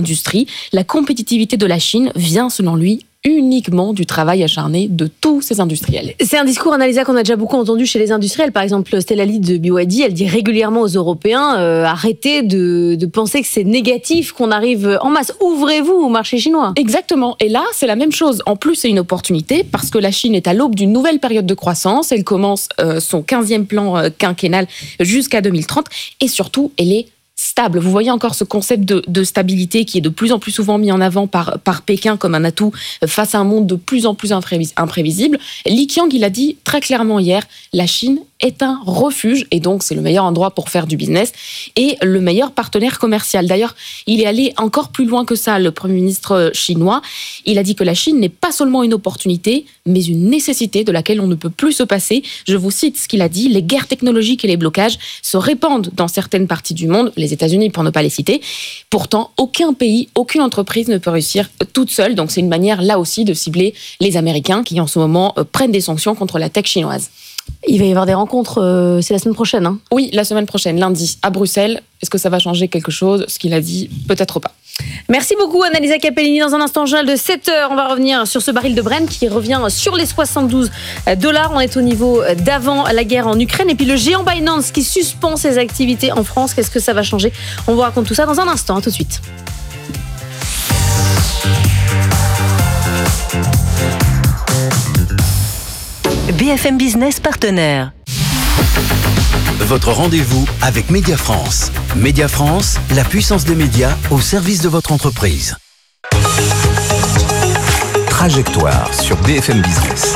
l'industrie. La compétitivité de la Chine vient, selon lui, uniquement du travail acharné de tous ces industriels. C'est un discours, Annalisa, qu'on a déjà beaucoup entendu chez les industriels. Par exemple, Stella Lied de BYD, elle dit régulièrement aux Européens arrêtez de penser que c'est négatif qu'on arrive en masse. Ouvrez-vous au marché chinois. Exactement. Et là, c'est la même chose. En plus, c'est une opportunité parce que la Chine est à l'aube d'une nouvelle période de croissance. Elle commence son 15e plan quinquennal jusqu'à 2030 et surtout, elle est stable. Vous voyez encore ce concept de stabilité qui est de plus en plus souvent mis en avant par Pékin comme un atout face à un monde de plus en plus imprévisible. Li Qiang, il a dit très clairement hier, la Chine est un refuge et donc c'est le meilleur endroit pour faire du business et le meilleur partenaire commercial. D'ailleurs, il est allé encore plus loin que ça, le Premier ministre chinois. Il a dit que la Chine n'est pas seulement une opportunité, mais une nécessité de laquelle on ne peut plus se passer. Je vous cite ce qu'il a dit, les guerres technologiques et les blocages se répandent dans certaines parties du monde, les États-Unis pour ne pas les citer. Pourtant, aucun pays, aucune entreprise ne peut réussir toute seule. Donc c'est une manière là aussi de cibler les Américains qui en ce moment prennent des sanctions contre la tech chinoise. Il va y avoir des rencontres, c'est la semaine prochaine. Hein. Oui, la semaine prochaine, lundi, à Bruxelles. Est-ce que ça va changer quelque chose? Ce qu'il a dit, peut-être pas. Merci beaucoup, Annalisa Capellini. Dans un instant, journal de 7h, on va revenir sur ce baril de Brent qui revient sur les $72. On est au niveau d'avant la guerre en Ukraine. Et puis le géant Binance qui suspend ses activités en France. Qu'est-ce que ça va changer? On vous raconte tout ça dans un instant. À tout de suite. BFM Business partenaire. Votre rendez-vous avec Média France. Média France, la puissance des médias au service de votre entreprise. Trajectoire sur BFM Business.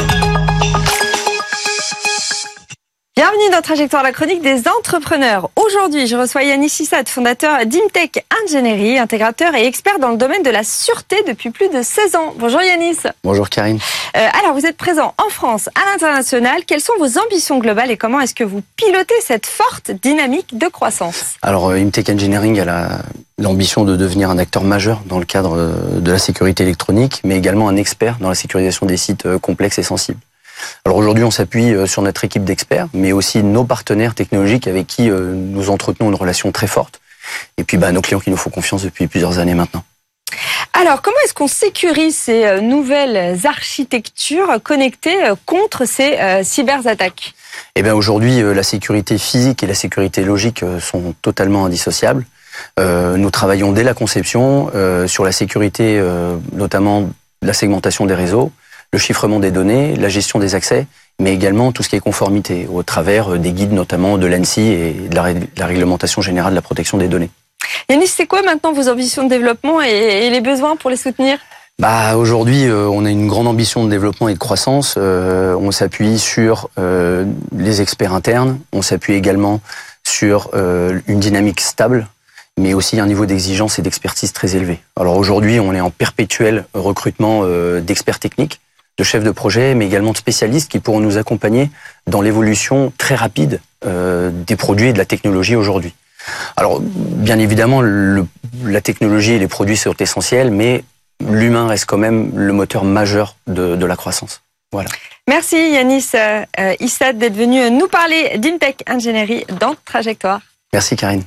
Bienvenue dans Trajectoire, la chronique des entrepreneurs. Aujourd'hui, je reçois Yanis Issad, fondateur d'Imtech Ingénierie, intégrateur et expert dans le domaine de la sûreté depuis plus de 16 ans. Bonjour Yanis. Bonjour Karine. Alors, vous êtes présent en France, à l'international. Quelles sont vos ambitions globales et comment est-ce que vous pilotez cette forte dynamique de croissance? Alors, Imtech Engineering a l'ambition de devenir un acteur majeur dans le cadre de la sécurité électronique, mais également un expert dans la sécurisation des sites complexes et sensibles. Alors aujourd'hui, on s'appuie sur notre équipe d'experts, mais aussi nos partenaires technologiques avec qui nous entretenons une relation très forte. Et puis nos clients qui nous font confiance depuis plusieurs années maintenant. Alors, comment est-ce qu'on sécurise ces nouvelles architectures connectées contre ces cyberattaques? Eh bien aujourd'hui, la sécurité physique et la sécurité logique sont totalement indissociables. Nous travaillons dès la conception sur la sécurité, notamment la segmentation des réseaux, le chiffrement des données, la gestion des accès, mais également tout ce qui est conformité, au travers des guides notamment de l'ANSSI et de la réglementation générale de la protection des données. Yanis, c'est quoi maintenant vos ambitions de développement et les besoins pour les soutenir? Aujourd'hui, on a une grande ambition de développement et de croissance. On s'appuie sur les experts internes, on s'appuie également sur une dynamique stable, mais aussi un niveau d'exigence et d'expertise très élevé. Alors aujourd'hui, on est en perpétuel recrutement d'experts techniques, de chefs de projet, mais également de spécialistes qui pourront nous accompagner dans l'évolution très rapide des produits et de la technologie aujourd'hui. Alors, bien évidemment, la technologie et les produits sont essentiels, mais l'humain reste quand même le moteur majeur de la croissance. Voilà. Merci Yanis Issad d'être venu nous parler d'Imtech Ingénierie dans Trajectoire. Merci Karine.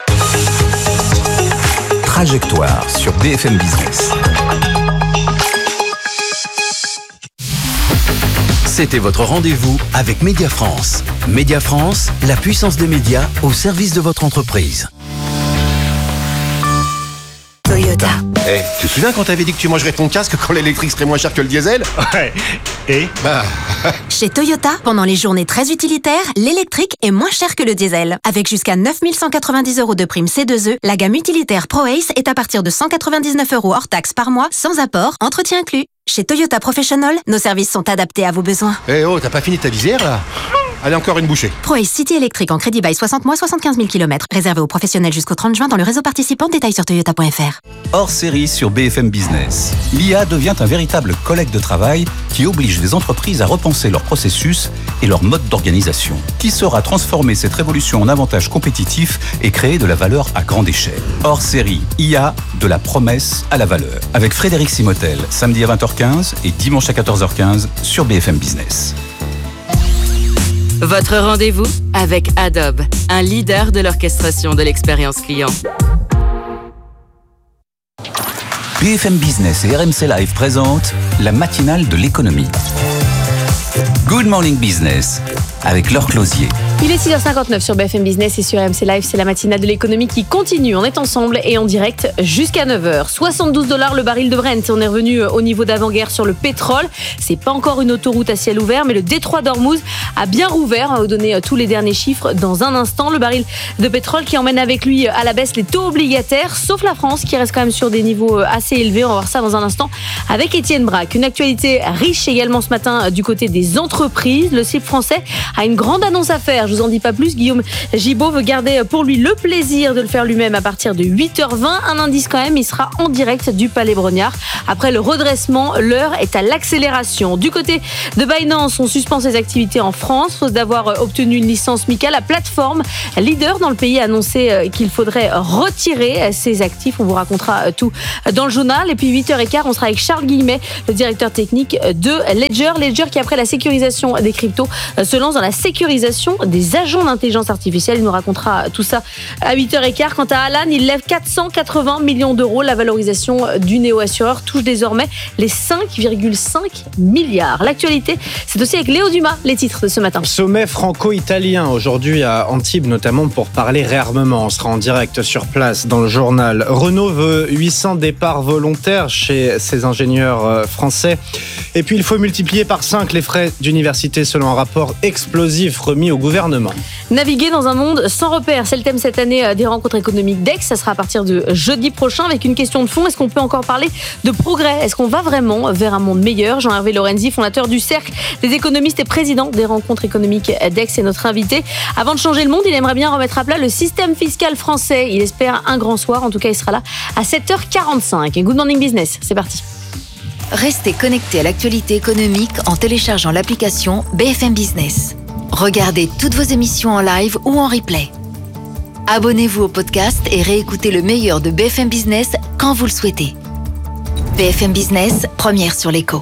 Trajectoire sur BFM Business. C'était votre rendez-vous avec Média France. Média France, la puissance des médias au service de votre entreprise. Toyota. Tu te souviens quand t'avais dit que tu mangerais ton casque quand l'électrique serait moins cher que le diesel? Ouais. Et Chez Toyota, pendant les journées très utilitaires, l'électrique est moins cher que le diesel. Avec jusqu'à 9 190 € de prime C2E, la gamme utilitaire ProAce est à partir de 199 € hors taxe par mois, sans apport, entretien inclus. Chez Toyota Professional, nos services sont adaptés à vos besoins. t'as pas fini ta visière là? Allez, encore une bouchée. ProAce City électrique en crédit by 60 mois, 75 000 km. Réservé aux professionnels jusqu'au 30 juin dans le réseau participant. Détails sur toyota.fr. Hors série sur BFM Business. L'IA devient un véritable collègue de travail qui oblige les entreprises à repenser leurs processus et leur mode d'organisation. Qui saura transformer cette révolution en avantage compétitif et créer de la valeur à grande échelle. Hors série, IA, de la promesse à la valeur. Avec Frédéric Simotel, samedi à 20h15 et dimanche à 14h15 sur BFM Business. Votre rendez-vous avec Adobe, un leader de l'orchestration de l'expérience client. BFM Business et RMC Live présentent la matinale de l'économie. Good Morning Business avec Laure Closier. Il est 6h59 sur BFM Business et sur RMC Live. C'est la matinale de l'économie qui continue. On est ensemble et en direct jusqu'à 9h. $72 le baril de Brent. On est revenu au niveau d'avant-guerre sur le pétrole. C'est pas encore une autoroute à ciel ouvert, mais le détroit d'Ormuz a bien rouvert. On va vous donner tous les derniers chiffres dans un instant. Le baril de pétrole qui emmène avec lui à la baisse les taux obligataires, sauf la France qui reste quand même sur des niveaux assez élevés. On va voir ça dans un instant avec Étienne Braque. Une actualité riche également ce matin du côté des entreprises. Le CIB français a une grande annonce à faire. Je vous en dis pas plus. Guillaume Gibault veut garder pour lui le plaisir de le faire lui-même à partir de 8h20. Un indice quand même, il sera en direct du Palais Brongniart. Après le redressement, l'heure est à l'accélération. Du côté de Binance, on suspend ses activités en France, faute d'avoir obtenu une licence MiCA. La plateforme leader dans le pays a annoncé qu'il faudrait retirer ses actifs. On vous racontera tout dans le journal. Et puis 8h15, on sera avec Charles Guillemet, le directeur technique de Ledger. Ledger qui, après la sécurisation des cryptos, se lance dans la sécurisation des agents d'intelligence artificielle. Il nous racontera tout ça à 8h15. Quant à Alan, il lève 480 millions d'euros. La valorisation du néo-assureur touche désormais les 5,5 milliards. L'actualité, c'est aussi avec Léo Dumas, les titres de ce matin. Sommet franco-italien aujourd'hui à Antibes, notamment pour parler réarmement. On sera en direct sur place dans le journal. Renault veut 800 départs volontaires chez ses ingénieurs français. Et puis il faut multiplier par 5 les frais d'université selon un rapport explosif remis au gouvernement. Naviguer dans un monde sans repères, c'est le thème cette année des rencontres économiques d'Aix. Ça sera à partir de jeudi prochain avec une question de fond. Est-ce qu'on peut encore parler de progrès ? Est-ce qu'on va vraiment vers un monde meilleur ? Jean-Hervé Lorenzi, fondateur du Cercle des économistes et président des rencontres économiques d'Aix, est notre invité. Avant de changer le monde, il aimerait bien remettre à plat le système fiscal français. Il espère un grand soir. En tout cas, il sera là à 7h45. Good Morning Business, c'est parti. Restez connectés à l'actualité économique en téléchargeant l'application BFM Business. Regardez toutes vos émissions en live ou en replay. Abonnez-vous au podcast et réécoutez le meilleur de BFM Business quand vous le souhaitez. BFM Business, première sur l'écho.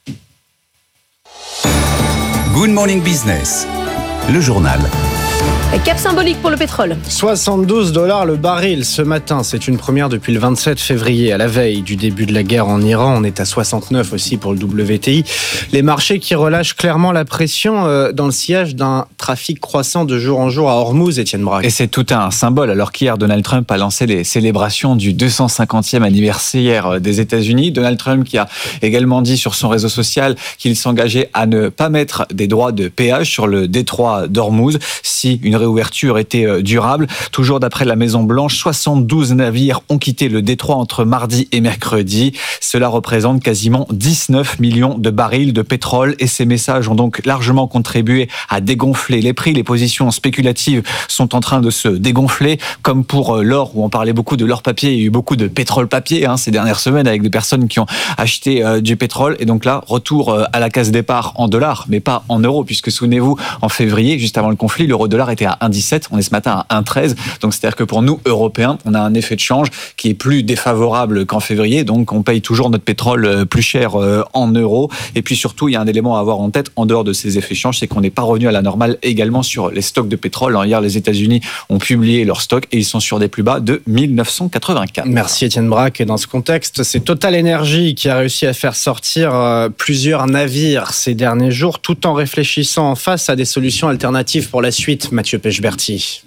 Good Morning Business, le journal. Cap symbolique pour le pétrole. $72 le baril ce matin. C'est une première depuis le 27 février. À la veille du début de la guerre en Iran, on est à 69 aussi pour le WTI. Les marchés qui relâchent clairement la pression dans le sillage d'un trafic croissant de jour en jour à Ormuz, Étienne Braque. Et c'est tout un symbole alors qu'hier Donald Trump a lancé les célébrations du 250e anniversaire des États-Unis. Donald Trump qui a également dit sur son réseau social qu'il s'engageait à ne pas mettre des droits de péage sur le détroit d'Ormuz si une réouverture était durable. Toujours d'après la Maison-Blanche, 72 navires ont quitté le détroit entre mardi et mercredi. Cela représente quasiment 19 millions de barils de pétrole et ces messages ont donc largement contribué à dégonfler les prix. Les positions spéculatives sont en train de se dégonfler, comme pour l'or où on parlait beaucoup de l'or papier. Il y a eu beaucoup de pétrole papier ces dernières semaines avec des personnes qui ont acheté du pétrole. Et donc là, retour à la case départ en dollars, mais pas en euros, puisque souvenez-vous, en février, juste avant le conflit, l'euro-dollar était à 1,17, on est ce matin à 1,13. Donc c'est-à-dire que pour nous, Européens, on a un effet de change qui est plus défavorable qu'en février. Donc on paye toujours notre pétrole plus cher en euros. Et puis surtout, il y a un élément à avoir en tête en dehors de ces effets de change, c'est qu'on n'est pas revenu à la normale également sur les stocks de pétrole. Hier, les États-Unis ont publié leurs stocks et ils sont sur des plus bas de 1984. Merci Étienne Braque. Et dans ce contexte, c'est Total Energy qui a réussi à faire sortir plusieurs navires ces derniers jours, tout en réfléchissant en face à des solutions alternatives pour la suite. Mathieu Pechberti.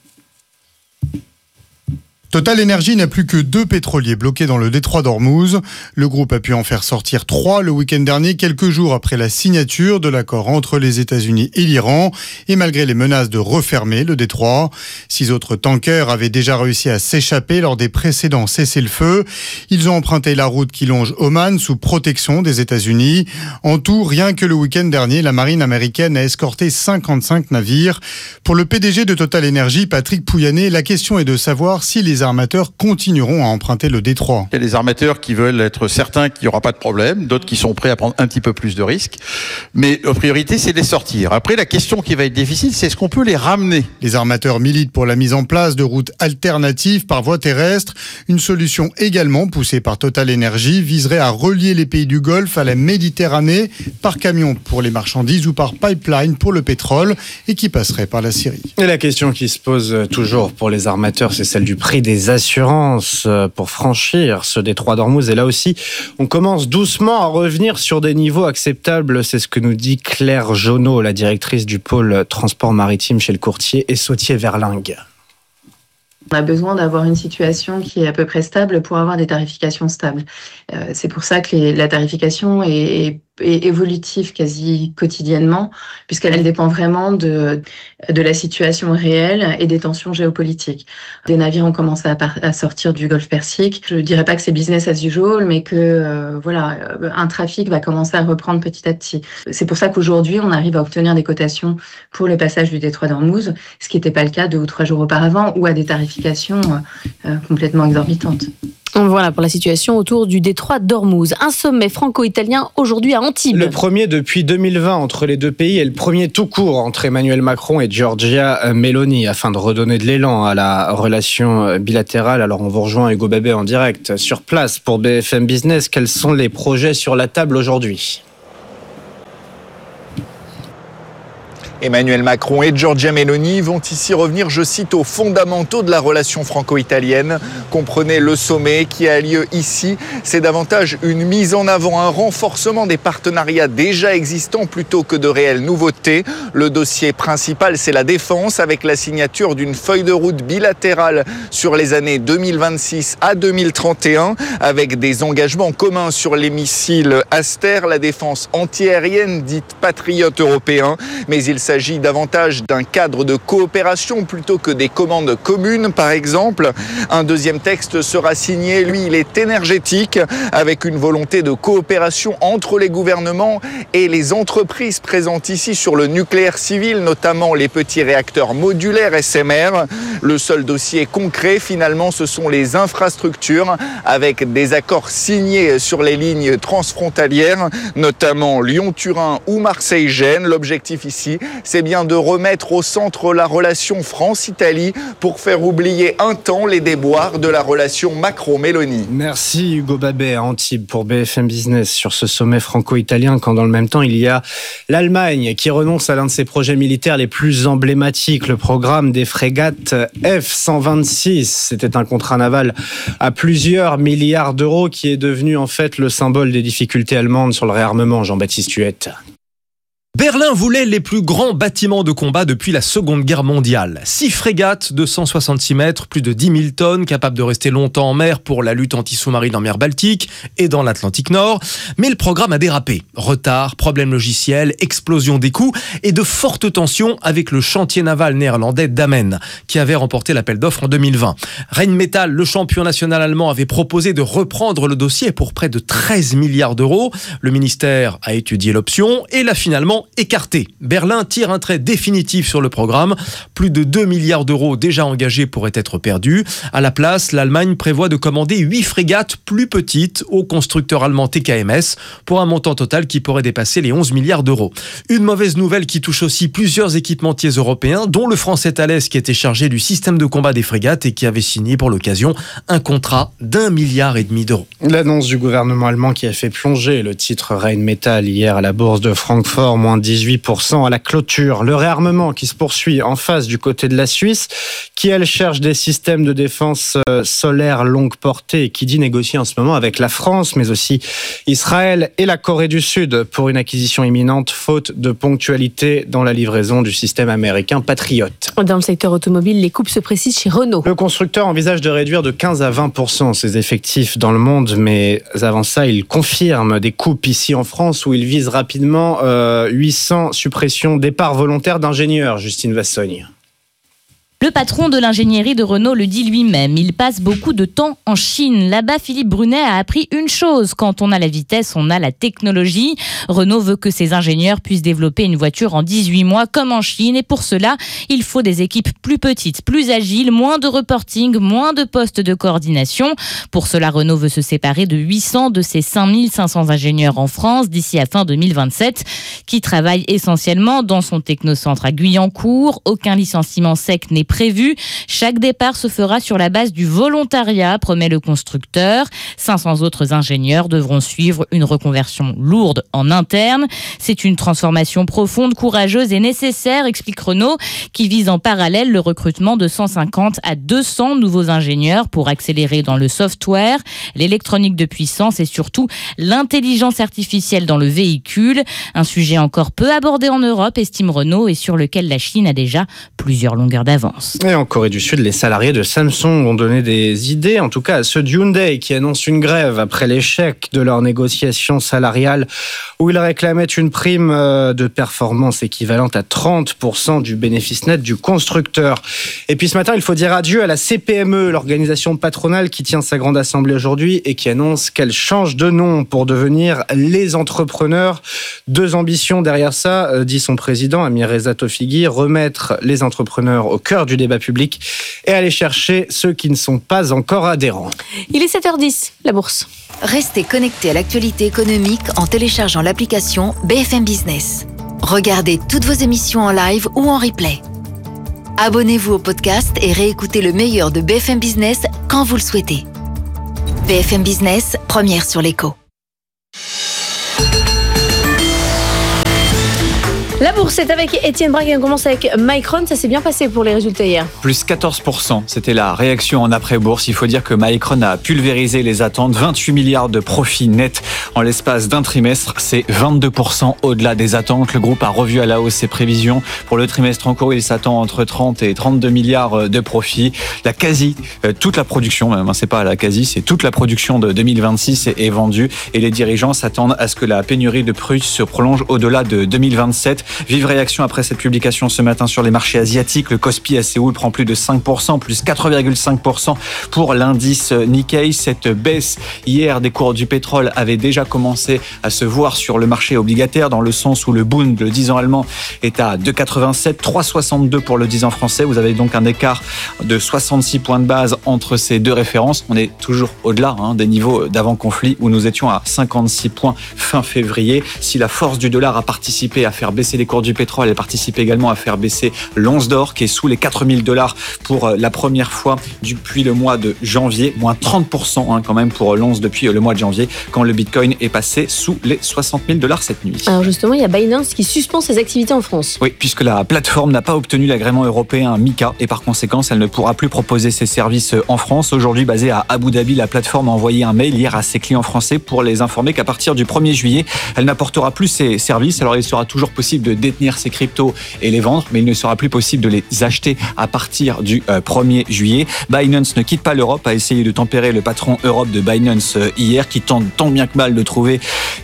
Total Energy n'a plus que 2 pétroliers bloqués dans le détroit d'Ormuz. Le groupe a pu en faire sortir 3 le week-end dernier, quelques jours après la signature de l'accord entre les États-Unis et l'Iran, et malgré les menaces de refermer le détroit. 6 autres tankers avaient déjà réussi à s'échapper lors des précédents cessez-le-feu. Ils ont emprunté la route qui longe Oman sous protection des États-Unis. En tout, rien que le week-end dernier, la marine américaine a escorté 55 navires. Pour le PDG de Total Energy, Patrick Pouyanné, la question est de savoir si les armateurs continueront à emprunter le détroit. Il y a des armateurs qui veulent être certains qu'il n'y aura pas de problème, d'autres qui sont prêts à prendre un petit peu plus de risques. Mais la priorité, c'est de les sortir. Après, la question qui va être difficile, c'est est-ce qu'on peut les ramener ? Les armateurs militent pour la mise en place de routes alternatives par voie terrestre. Une solution également poussée par Total Energy viserait à relier les pays du Golfe à la Méditerranée par camion pour les marchandises ou par pipeline pour le pétrole et qui passerait par la Syrie. Et la question qui se pose toujours pour les armateurs, c'est celle du prix des des assurances pour franchir ce détroit d'Ormuz. Et là aussi, on commence doucement à revenir sur des niveaux acceptables. C'est ce que nous dit Claire Jonot, la directrice du pôle transport maritime chez le courtier Essautier-Verlingue. On a besoin d'avoir une situation qui est à peu près stable pour avoir des tarifications stables. C'est pour ça que la tarification est évolutive quasi quotidiennement, puisqu'elle dépend vraiment de la situation réelle et des tensions géopolitiques. Des navires ont commencé à sortir du Golfe Persique. Je ne dirais pas que c'est business as usual, mais que un trafic va commencer à reprendre petit à petit. C'est pour ça qu'aujourd'hui, on arrive à obtenir des cotations pour le passage du détroit d'Ormuz, ce qui n'était pas le cas 2 ou 3 jours auparavant, ou à des tarifications complètement exorbitantes. Voilà pour la situation autour du détroit d'Ormuz. Un sommet franco-italien aujourd'hui à Antibes. Le premier depuis 2020 entre les deux pays et le premier tout court entre Emmanuel Macron et Giorgia Meloni afin de redonner de l'élan à la relation bilatérale. Alors on vous rejoint Hugo Babet en direct sur place pour BFM Business. Quels sont les projets sur la table aujourd'hui ? Emmanuel Macron et Giorgia Meloni vont ici revenir, je cite, aux fondamentaux de la relation franco-italienne. Comprenez, le sommet qui a lieu ici, c'est davantage une mise en avant, un renforcement des partenariats déjà existants plutôt que de réelles nouveautés. Le dossier principal, c'est la défense avec la signature d'une feuille de route bilatérale sur les années 2026 à 2031 avec des engagements communs sur les missiles Aster, la défense antiaérienne dite patriote européen. Mais il s'agit davantage d'un cadre de coopération plutôt que des commandes communes, par exemple. Un deuxième texte sera signé, lui, il est énergétique, avec une volonté de coopération entre les gouvernements et les entreprises présentes ici sur le nucléaire civil, notamment les petits réacteurs modulaires SMR. Le seul dossier concret, finalement, ce sont les infrastructures, avec des accords signés sur les lignes transfrontalières, notamment Lyon-Turin ou Marseille-Gênes. L'objectif ici, c'est bien de remettre au centre la relation France-Italie pour faire oublier un temps les déboires de la relation Macron-Meloni. Merci Hugo Babet à Antibes pour BFM Business sur ce sommet franco-italien, quand dans le même temps il y a l'Allemagne qui renonce à l'un de ses projets militaires les plus emblématiques, le programme des frégates F-126. C'était un contrat naval à plusieurs milliards d'euros qui est devenu en fait le symbole des difficultés allemandes sur le réarmement. Jean-Baptiste Huette. Berlin voulait les plus grands bâtiments de combat depuis la Seconde Guerre mondiale. 6 frégates de 166 mètres, plus de 10 000 tonnes, capables de rester longtemps en mer pour la lutte anti-sous-marine en mer Baltique et dans l'Atlantique Nord. Mais le programme a dérapé. Retard, problèmes logiciels, explosion des coûts et de fortes tensions avec le chantier naval néerlandais Damen, qui avait remporté l'appel d'offres en 2020. Rheinmetall, le champion national allemand, avait proposé de reprendre le dossier pour près de 13 milliards d'euros. Le ministère a étudié l'option et l'a finalement écarté. Berlin tire un trait définitif sur le programme. Plus de 2 milliards d'euros déjà engagés pourraient être perdus. À la place, l'Allemagne prévoit de commander 8 frégates plus petites au constructeur allemand TKMS pour un montant total qui pourrait dépasser les 11 milliards d'euros. Une mauvaise nouvelle qui touche aussi plusieurs équipementiers européens, dont le français Thales qui était chargé du système de combat des frégates et qui avait signé pour l'occasion un contrat d'1,5 milliard d'euros. L'annonce du gouvernement allemand qui a fait plonger le titre Rheinmetall hier à la bourse de Francfort, moins 18% à la clôture. Le réarmement qui se poursuit en face du côté de la Suisse, qui elle cherche des systèmes de défense solaire longue portée, qui dit négocier en ce moment avec la France, mais aussi Israël et la Corée du Sud pour une acquisition imminente, faute de ponctualité dans la livraison du système américain Patriot. Dans le secteur automobile, les coupes se précisent chez Renault. Le constructeur envisage de réduire de 15 à 20% ses effectifs dans le monde, mais avant ça, il confirme des coupes ici en France où il vise rapidement 800 suppressions, départs volontaires d'ingénieurs. Justine Vassogne. Le patron de l'ingénierie de Renault le dit lui-même, il passe beaucoup de temps en Chine. Là-bas, Philippe Brunet a appris une chose, quand on a la vitesse, on a la technologie. Renault veut que ses ingénieurs puissent développer une voiture en 18 mois comme en Chine et pour cela, il faut des équipes plus petites, plus agiles, moins de reporting, moins de postes de coordination. Pour cela, Renault veut se séparer de 800 de ses 5500 ingénieurs en France d'ici à fin 2027 qui travaillent essentiellement dans son technocentre à Guyancourt. Aucun licenciement sec n'est prévu. Chaque départ se fera sur la base du volontariat, promet le constructeur. 500 autres ingénieurs devront suivre une reconversion lourde en interne. C'est une transformation profonde, courageuse et nécessaire, explique Renault, qui vise en parallèle le recrutement de 150 à 200 nouveaux ingénieurs pour accélérer dans le software, l'électronique de puissance et surtout l'intelligence artificielle dans le véhicule. Un sujet encore peu abordé en Europe, estime Renault, et sur lequel la Chine a déjà plusieurs longueurs d'avance. Et en Corée du Sud, les salariés de Samsung ont donné des idées, en tout cas à ceux de Hyundai, qui annoncent une grève après l'échec de leur négociation salariale où ils réclamaient une prime de performance équivalente à 30% du bénéfice net du constructeur. Et puis ce matin, il faut dire adieu à la CPME, l'organisation patronale qui tient sa grande assemblée aujourd'hui et qui annonce qu'elle change de nom pour devenir les entrepreneurs. 2 ambitions derrière ça, dit son président, Amir Reza Tofighi, remettre les entrepreneurs au cœur du débat public et aller chercher ceux qui ne sont pas encore adhérents. Il est 7h10, la bourse. Restez connectés à l'actualité économique en téléchargeant l'application BFM Business. Regardez toutes vos émissions en live ou en replay. Abonnez-vous au podcast et réécoutez le meilleur de BFM Business quand vous le souhaitez. BFM Business, première sur l'écho. La bourse est avec Étienne Braque. On commence avec Micron. Ça s'est bien passé pour les résultats hier. Plus 14%. C'était la réaction en après-bourse. Il faut dire que Micron a pulvérisé les attentes. 28 milliards de profits nets en l'espace d'un trimestre. C'est 22% au-delà des attentes. Le groupe a revu à la hausse ses prévisions. Pour le trimestre en cours, il s'attend entre 30 et 32 milliards de profits. Toute la production, même, c'est pas la quasi, c'est toute la production de 2026 est vendue. Et les dirigeants s'attendent à ce que la pénurie de produits se prolonge au-delà de 2027. Vive réaction après cette publication ce matin sur les marchés asiatiques. Le Kospi à Séoul prend plus de 5%, plus 4,5% pour l'indice Nikkei. Cette baisse hier des cours du pétrole avait déjà commencé à se voir sur le marché obligataire, dans le sens où le Bund, le 10 ans allemand, est à 2,87, 3,62 pour le 10 ans français. Vous avez donc un écart de 66 points de base entre ces deux références. On est toujours au-delà des niveaux d'avant-conflit où nous étions à 56 points fin février. Si la force du dollar a participé à faire baisser les cours du pétrole, elle participe également à faire baisser l'once d'or qui est sous les $4,000 pour la première fois depuis le mois de janvier, moins 30% quand même pour l'once depuis le mois de janvier, quand le Bitcoin est passé sous les $60,000 cette nuit. Alors justement, il y a Binance qui suspend ses activités en France. Oui, puisque la plateforme n'a pas obtenu l'agrément européen MiCA et par conséquent, elle ne pourra plus proposer ses services en France. Aujourd'hui, basée à Abu Dhabi, la plateforme a envoyé un mail hier à ses clients français pour les informer qu'à partir du 1er juillet, elle n'apportera plus ses services. Alors, il sera toujours possible de détenir ces cryptos et les vendre, mais il ne sera plus possible de les acheter à partir du 1er juillet. Binance ne quitte pas l'Europe, a essayé de tempérer le patron Europe de Binance hier, qui tente tant bien que mal de trouver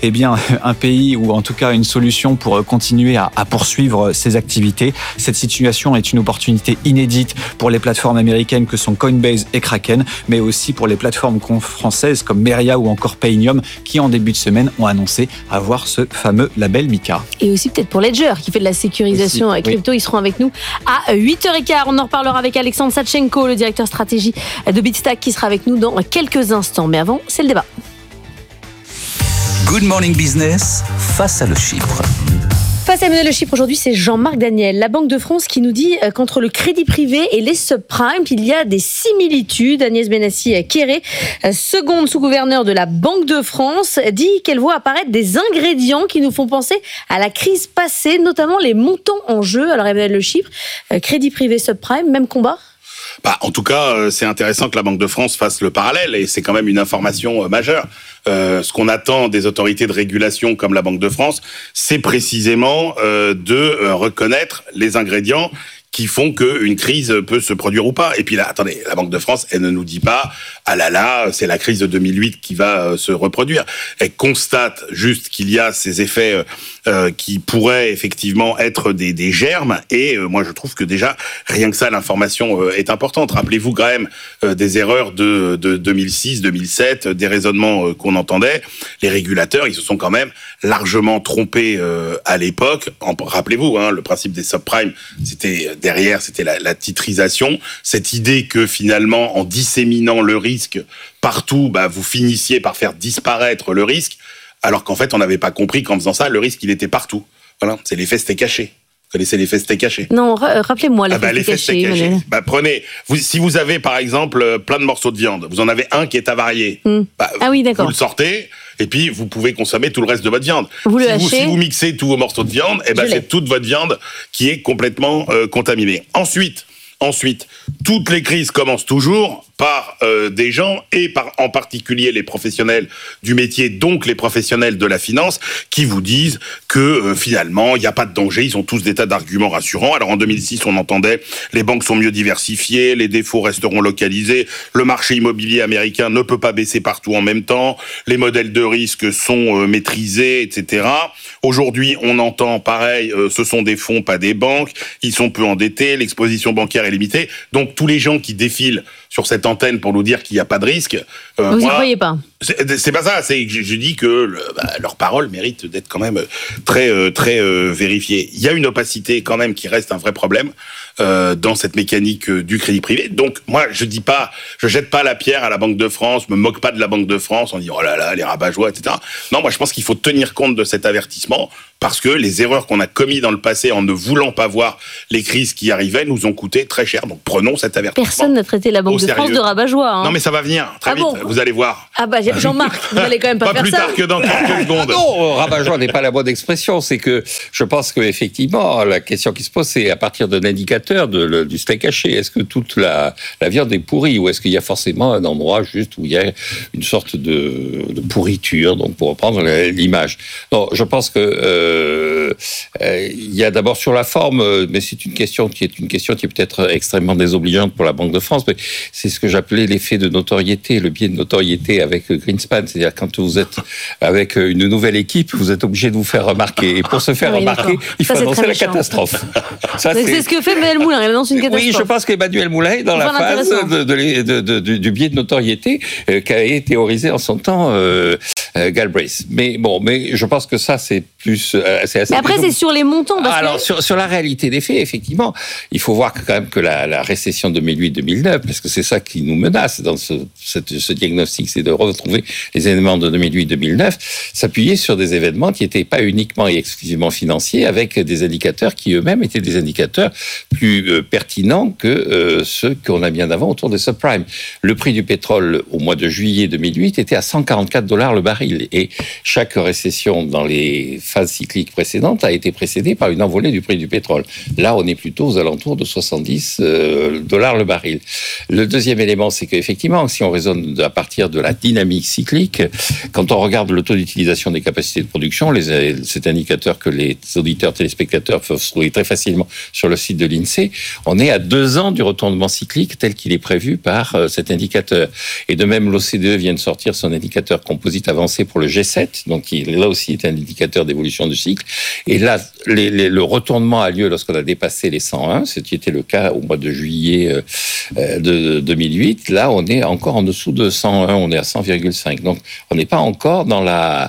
un pays ou en tout cas une solution pour continuer à poursuivre ses activités. Cette situation est une opportunité inédite pour les plateformes américaines que sont Coinbase et Kraken, mais aussi pour les plateformes françaises comme Meria ou encore Painium, qui en début de semaine ont annoncé avoir ce fameux label MiCA. Et aussi peut-être pour Ledger, qui fait de la sécurisation crypto. Ils seront avec nous à 8h15. On en reparlera avec Alexandre Satchenko, le directeur stratégie de Bitstack, qui sera avec nous dans quelques instants. Mais avant, c'est le débat. Good Morning Business, face à le Chypre. Face à mener le Chypre aujourd'hui, c'est Jean-Marc Daniel, la Banque de France, qui nous dit qu'entre le crédit privé et les subprimes, il y a des similitudes. Agnès Benassi-Kéré, seconde sous-gouverneure de la Banque de France, dit qu'elle voit apparaître des ingrédients qui nous font penser à la crise passée, notamment les montants en jeu. Alors Emmanuel Le Chypre, crédit privé, subprime, même combat ? En tout cas, c'est intéressant que la Banque de France fasse le parallèle et c'est quand même une information majeure. Ce qu'on attend des autorités de régulation comme la Banque de France, c'est précisément de reconnaître les ingrédients qui font qu'une crise peut se produire ou pas. Et puis là, attendez, la Banque de France, elle ne nous dit pas « Ah là là, c'est la crise de 2008 qui va se reproduire ». Elle constate juste qu'il y a ces effets qui pourraient effectivement être des germes. Et moi, je trouve que déjà, rien que ça, l'information est importante. Rappelez-vous quand même des erreurs de 2006, 2007, des raisonnements qu'on entendait. Les régulateurs, ils se sont quand même largement trompés à l'époque. Rappelez-vous, le principe des subprimes, derrière, c'était la titrisation. Cette idée que finalement, en disséminant le risque partout, vous finissiez par faire disparaître le risque, alors qu'en fait, on n'avait pas compris qu'en faisant ça, le risque, il était partout. Voilà, c'est l'effet, c'était caché. Vous connaissez l'effet steak haché? Non, rappelez-moi l'effet steak haché, Emmanuel. Prenez, si vous avez par exemple plein de morceaux de viande, vous en avez un qui est avarié. Ah oui, d'accord. Vous le sortez, et puis vous pouvez consommer tout le reste de votre viande. Vous le hachez. Si vous mixez tous vos morceaux de viande, c'est toute votre viande qui est complètement contaminée. Ensuite, toutes les crises commencent toujours par des gens, et en particulier les professionnels du métier, donc les professionnels de la finance, qui vous disent que finalement, il n'y a pas de danger, ils ont tous des tas d'arguments rassurants. Alors en 2006, on entendait les banques sont mieux diversifiées, les défauts resteront localisés, le marché immobilier américain ne peut pas baisser partout en même temps, les modèles de risque sont maîtrisés, etc. Aujourd'hui, on entend pareil, ce sont des fonds, pas des banques, ils sont peu endettés, l'exposition bancaire est limitée. Donc tous les gens qui défilent sur cette antenne pour nous dire qu'il n'y a pas de risque. Vous n'y croyez pas? C'est pas ça. Je dis que leur parole mérite d'être quand même très vérifiée. Il y a une opacité quand même qui reste un vrai problème dans cette mécanique du crédit privé. Donc moi, je jette pas la pierre à la Banque de France, me moque pas de la Banque de France en disant oh là là les rabat-joie, etc. Non, moi je pense qu'il faut tenir compte de cet avertissement parce que les erreurs qu'on a commises dans le passé en ne voulant pas voir les crises qui arrivaient nous ont coûté très cher. Donc prenons cet avertissement. Personne n'a traité la Banque de France de rabat-joie. Non mais ça va venir très vite. Vous allez voir. Ah bah Jean-Marc, vous allez quand même pas faire plus ça. Tard que dans quelques secondes. Non, rabat-joie n'est pas la bonne expression. C'est que je pense qu'effectivement, la question qui se pose, c'est à partir d'un indicateur du steak haché. Est-ce que toute la viande est pourrie ou est-ce qu'il y a forcément un endroit juste où il y a une sorte de pourriture, donc pour reprendre l'image. Non, je pense que il y a d'abord sur la forme, mais c'est une question qui est peut-être extrêmement désobligeante pour la Banque de France, mais c'est ce que j'appelais l'effet de notoriété, le biais de notoriété avec Greenspan. C'est-à-dire quand vous êtes avec une nouvelle équipe, vous êtes obligé de vous faire remarquer. Et pour se faire remarquer, il faut annoncer la catastrophe. C'est ce que fait Emmanuel Moulin, il annonce une catastrophe. Oui, je pense qu'Emmanuel Moulin est dans la phase du biais de notoriété qu'a théorisé en son temps Galbraith. Mais je pense que ça, c'est plus... c'est assez après, c'est sur les montants. Alors, sur la réalité des faits, effectivement, il faut voir quand même que la récession 2008-2009, parce que c'est ça qui nous menace dans ce diagnostic, c'est de retrouver les événements de 2008-2009, s'appuyer sur des événements qui n'étaient pas uniquement et exclusivement financiers, avec des indicateurs qui eux-mêmes étaient des indicateurs plus pertinents que ceux qu'on a bien avant autour des subprimes. Le prix du pétrole au mois de juillet 2008 était à $144 le baril, et chaque récession dans les phases cycliques précédentes a été précédée par une envolée du prix du pétrole. Là, on est plutôt aux alentours de $70 le baril. Le deuxième élément, c'est qu'effectivement, si on raisonne à partir de la dynamique cyclique, quand on regarde le taux d'utilisation des capacités de production, cet indicateur que les auditeurs téléspectateurs peuvent trouver très facilement sur le site de l'INSEE, on est à 2 ans du retournement cyclique tel qu'il est prévu par cet indicateur. Et de même, l'OCDE vient de sortir son indicateur composite avancé pour le G7, donc qui là aussi est un indicateur d'évolution du cycle. Et là, le retournement a lieu lorsqu'on a dépassé les 101, ce qui était le cas au mois de juillet de 2008. Là, on est encore en dessous de 101, on est à 100,5. Donc, on n'est pas encore dans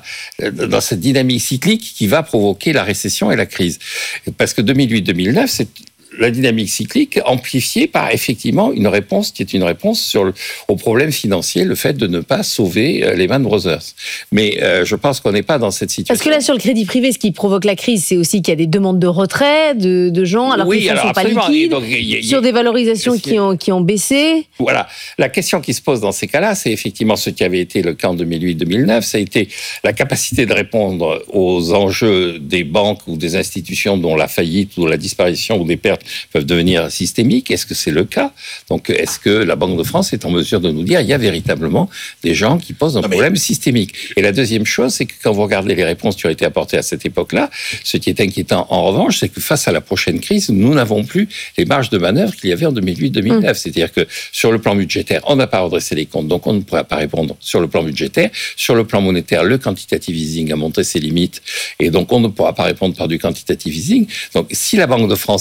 cette dynamique cyclique qui va provoquer la récession et la crise. Parce que 2008-2009, c'est la dynamique cyclique amplifiée par effectivement une réponse qui est une réponse au problème financier, le fait de ne pas sauver Lehman Brothers. Mais je pense qu'on n'est pas dans cette situation. Parce que là, sur le crédit privé, ce qui provoque la crise, c'est aussi qu'il y a des demandes de retrait de gens, alors qu'ils ne sont pas liquides, donc, sur des valorisations qui ont baissé. Voilà. La question qui se pose dans ces cas-là, c'est effectivement ce qui avait été le cas en 2008-2009, ça a été la capacité de répondre aux enjeux des banques ou des institutions dont la faillite ou la disparition ou des pertes peuvent devenir systémiques. Est-ce que c'est le cas? Donc, est-ce que la Banque de France est en mesure de nous dire il y a véritablement des gens qui posent un problème systémique? Et la deuxième chose, c'est que quand vous regardez les réponses qui ont été apportées à cette époque-là, ce qui est inquiétant en revanche, c'est que face à la prochaine crise, nous n'avons plus les marges de manœuvre qu'il y avait en 2008-2009. C'est-à-dire que sur le plan budgétaire, on n'a pas redressé les comptes, donc on ne pourra pas répondre sur le plan budgétaire. Sur le plan monétaire, le quantitative easing a montré ses limites, et donc on ne pourra pas répondre par du quantitative easing. Donc, si la Banque de France a raison,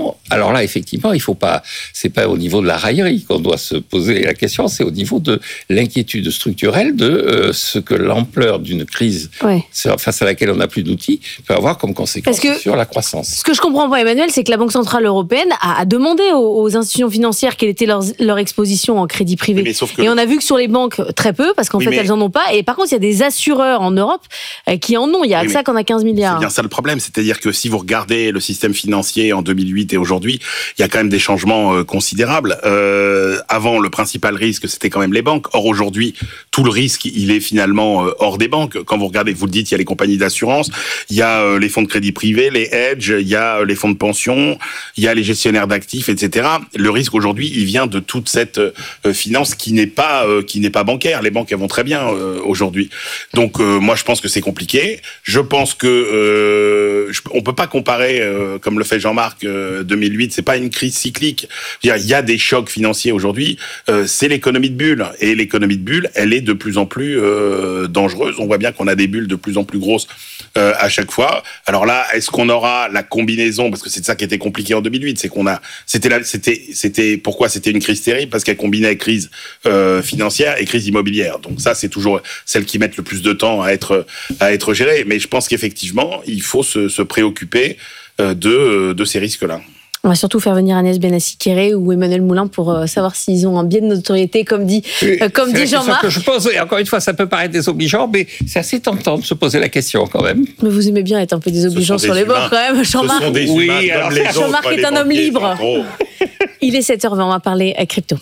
non, alors là, effectivement, c'est pas au niveau de la raillerie qu'on doit se poser la question, c'est au niveau de l'inquiétude structurelle de ce que l'ampleur d'une crise face à laquelle on n'a plus d'outils peut avoir comme conséquence sur la croissance. Ce que je comprends pas, Emmanuel, c'est que la Banque Centrale Européenne a demandé aux institutions financières quelle était leur exposition en crédit privé. Et on a vu que sur les banques, très peu, parce qu'en fait, elles en ont pas. Et par contre, il y a des assureurs en Europe qui en ont. Il y a AXA qu'on a 15 milliards. C'est bien ça le problème. C'est-à-dire que si vous regardez le système financier en 2008 et aujourd'hui, il y a quand même des changements considérables. Avant, le principal risque, c'était quand même les banques. Or, aujourd'hui, tout le risque, il est finalement hors des banques. Quand vous regardez, vous le dites, il y a les compagnies d'assurance, il y a les fonds de crédit privé, les hedges, il y a les fonds de pension, il y a les gestionnaires d'actifs, etc. Le risque aujourd'hui, il vient de toute cette finance qui n'est pas bancaire. Les banques, elles vont très bien aujourd'hui. Donc, moi, je pense que c'est compliqué. Je pense que on peut pas comparer, comme le fait Jean-Marc, 2008. C'est pas une crise cyclique. Il y a des chocs financiers aujourd'hui. C'est l'économie de bulle, et l'économie de bulle, elle est de plus en plus dangereuse. On voit bien qu'on a des bulles de plus en plus grosses à chaque fois. Alors là, est-ce qu'on aura la combinaison, parce que c'est ça qui était compliqué en 2008, c'est qu'on a, pourquoi c'était une crise terrible, parce qu'elle combinait crise financière et crise immobilière. Donc ça, c'est toujours celles qui mettent le plus de temps à être gérées. Mais je pense qu'effectivement, il faut se préoccuper de ces risques-là. On va surtout faire venir Agnès Benassi-Kéré ou Emmanuel Moulin pour savoir s'ils ont un biais de notoriété, comme dit Jean-Marc. Que je pose, et encore une fois, ça peut paraître désobligeant, mais c'est assez tentant de se poser la question quand même. Mais vous aimez bien être un peu désobligeant sur les bords quand même, Jean-Marc. Ce sont des humains comme les autres. Jean-Marc est un homme libre. Il est 7h20, on va parler crypto.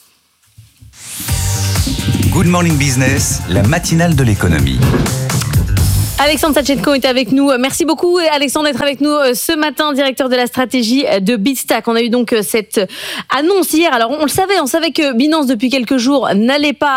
Good Morning Business, la matinale de l'économie. Alexandre Sachetko est avec nous. Merci beaucoup, Alexandre, d'être avec nous ce matin, directeur de la stratégie de Bitstack. On a eu donc cette annonce hier. Alors, on le savait, on savait que Binance, depuis quelques jours, n'allait pas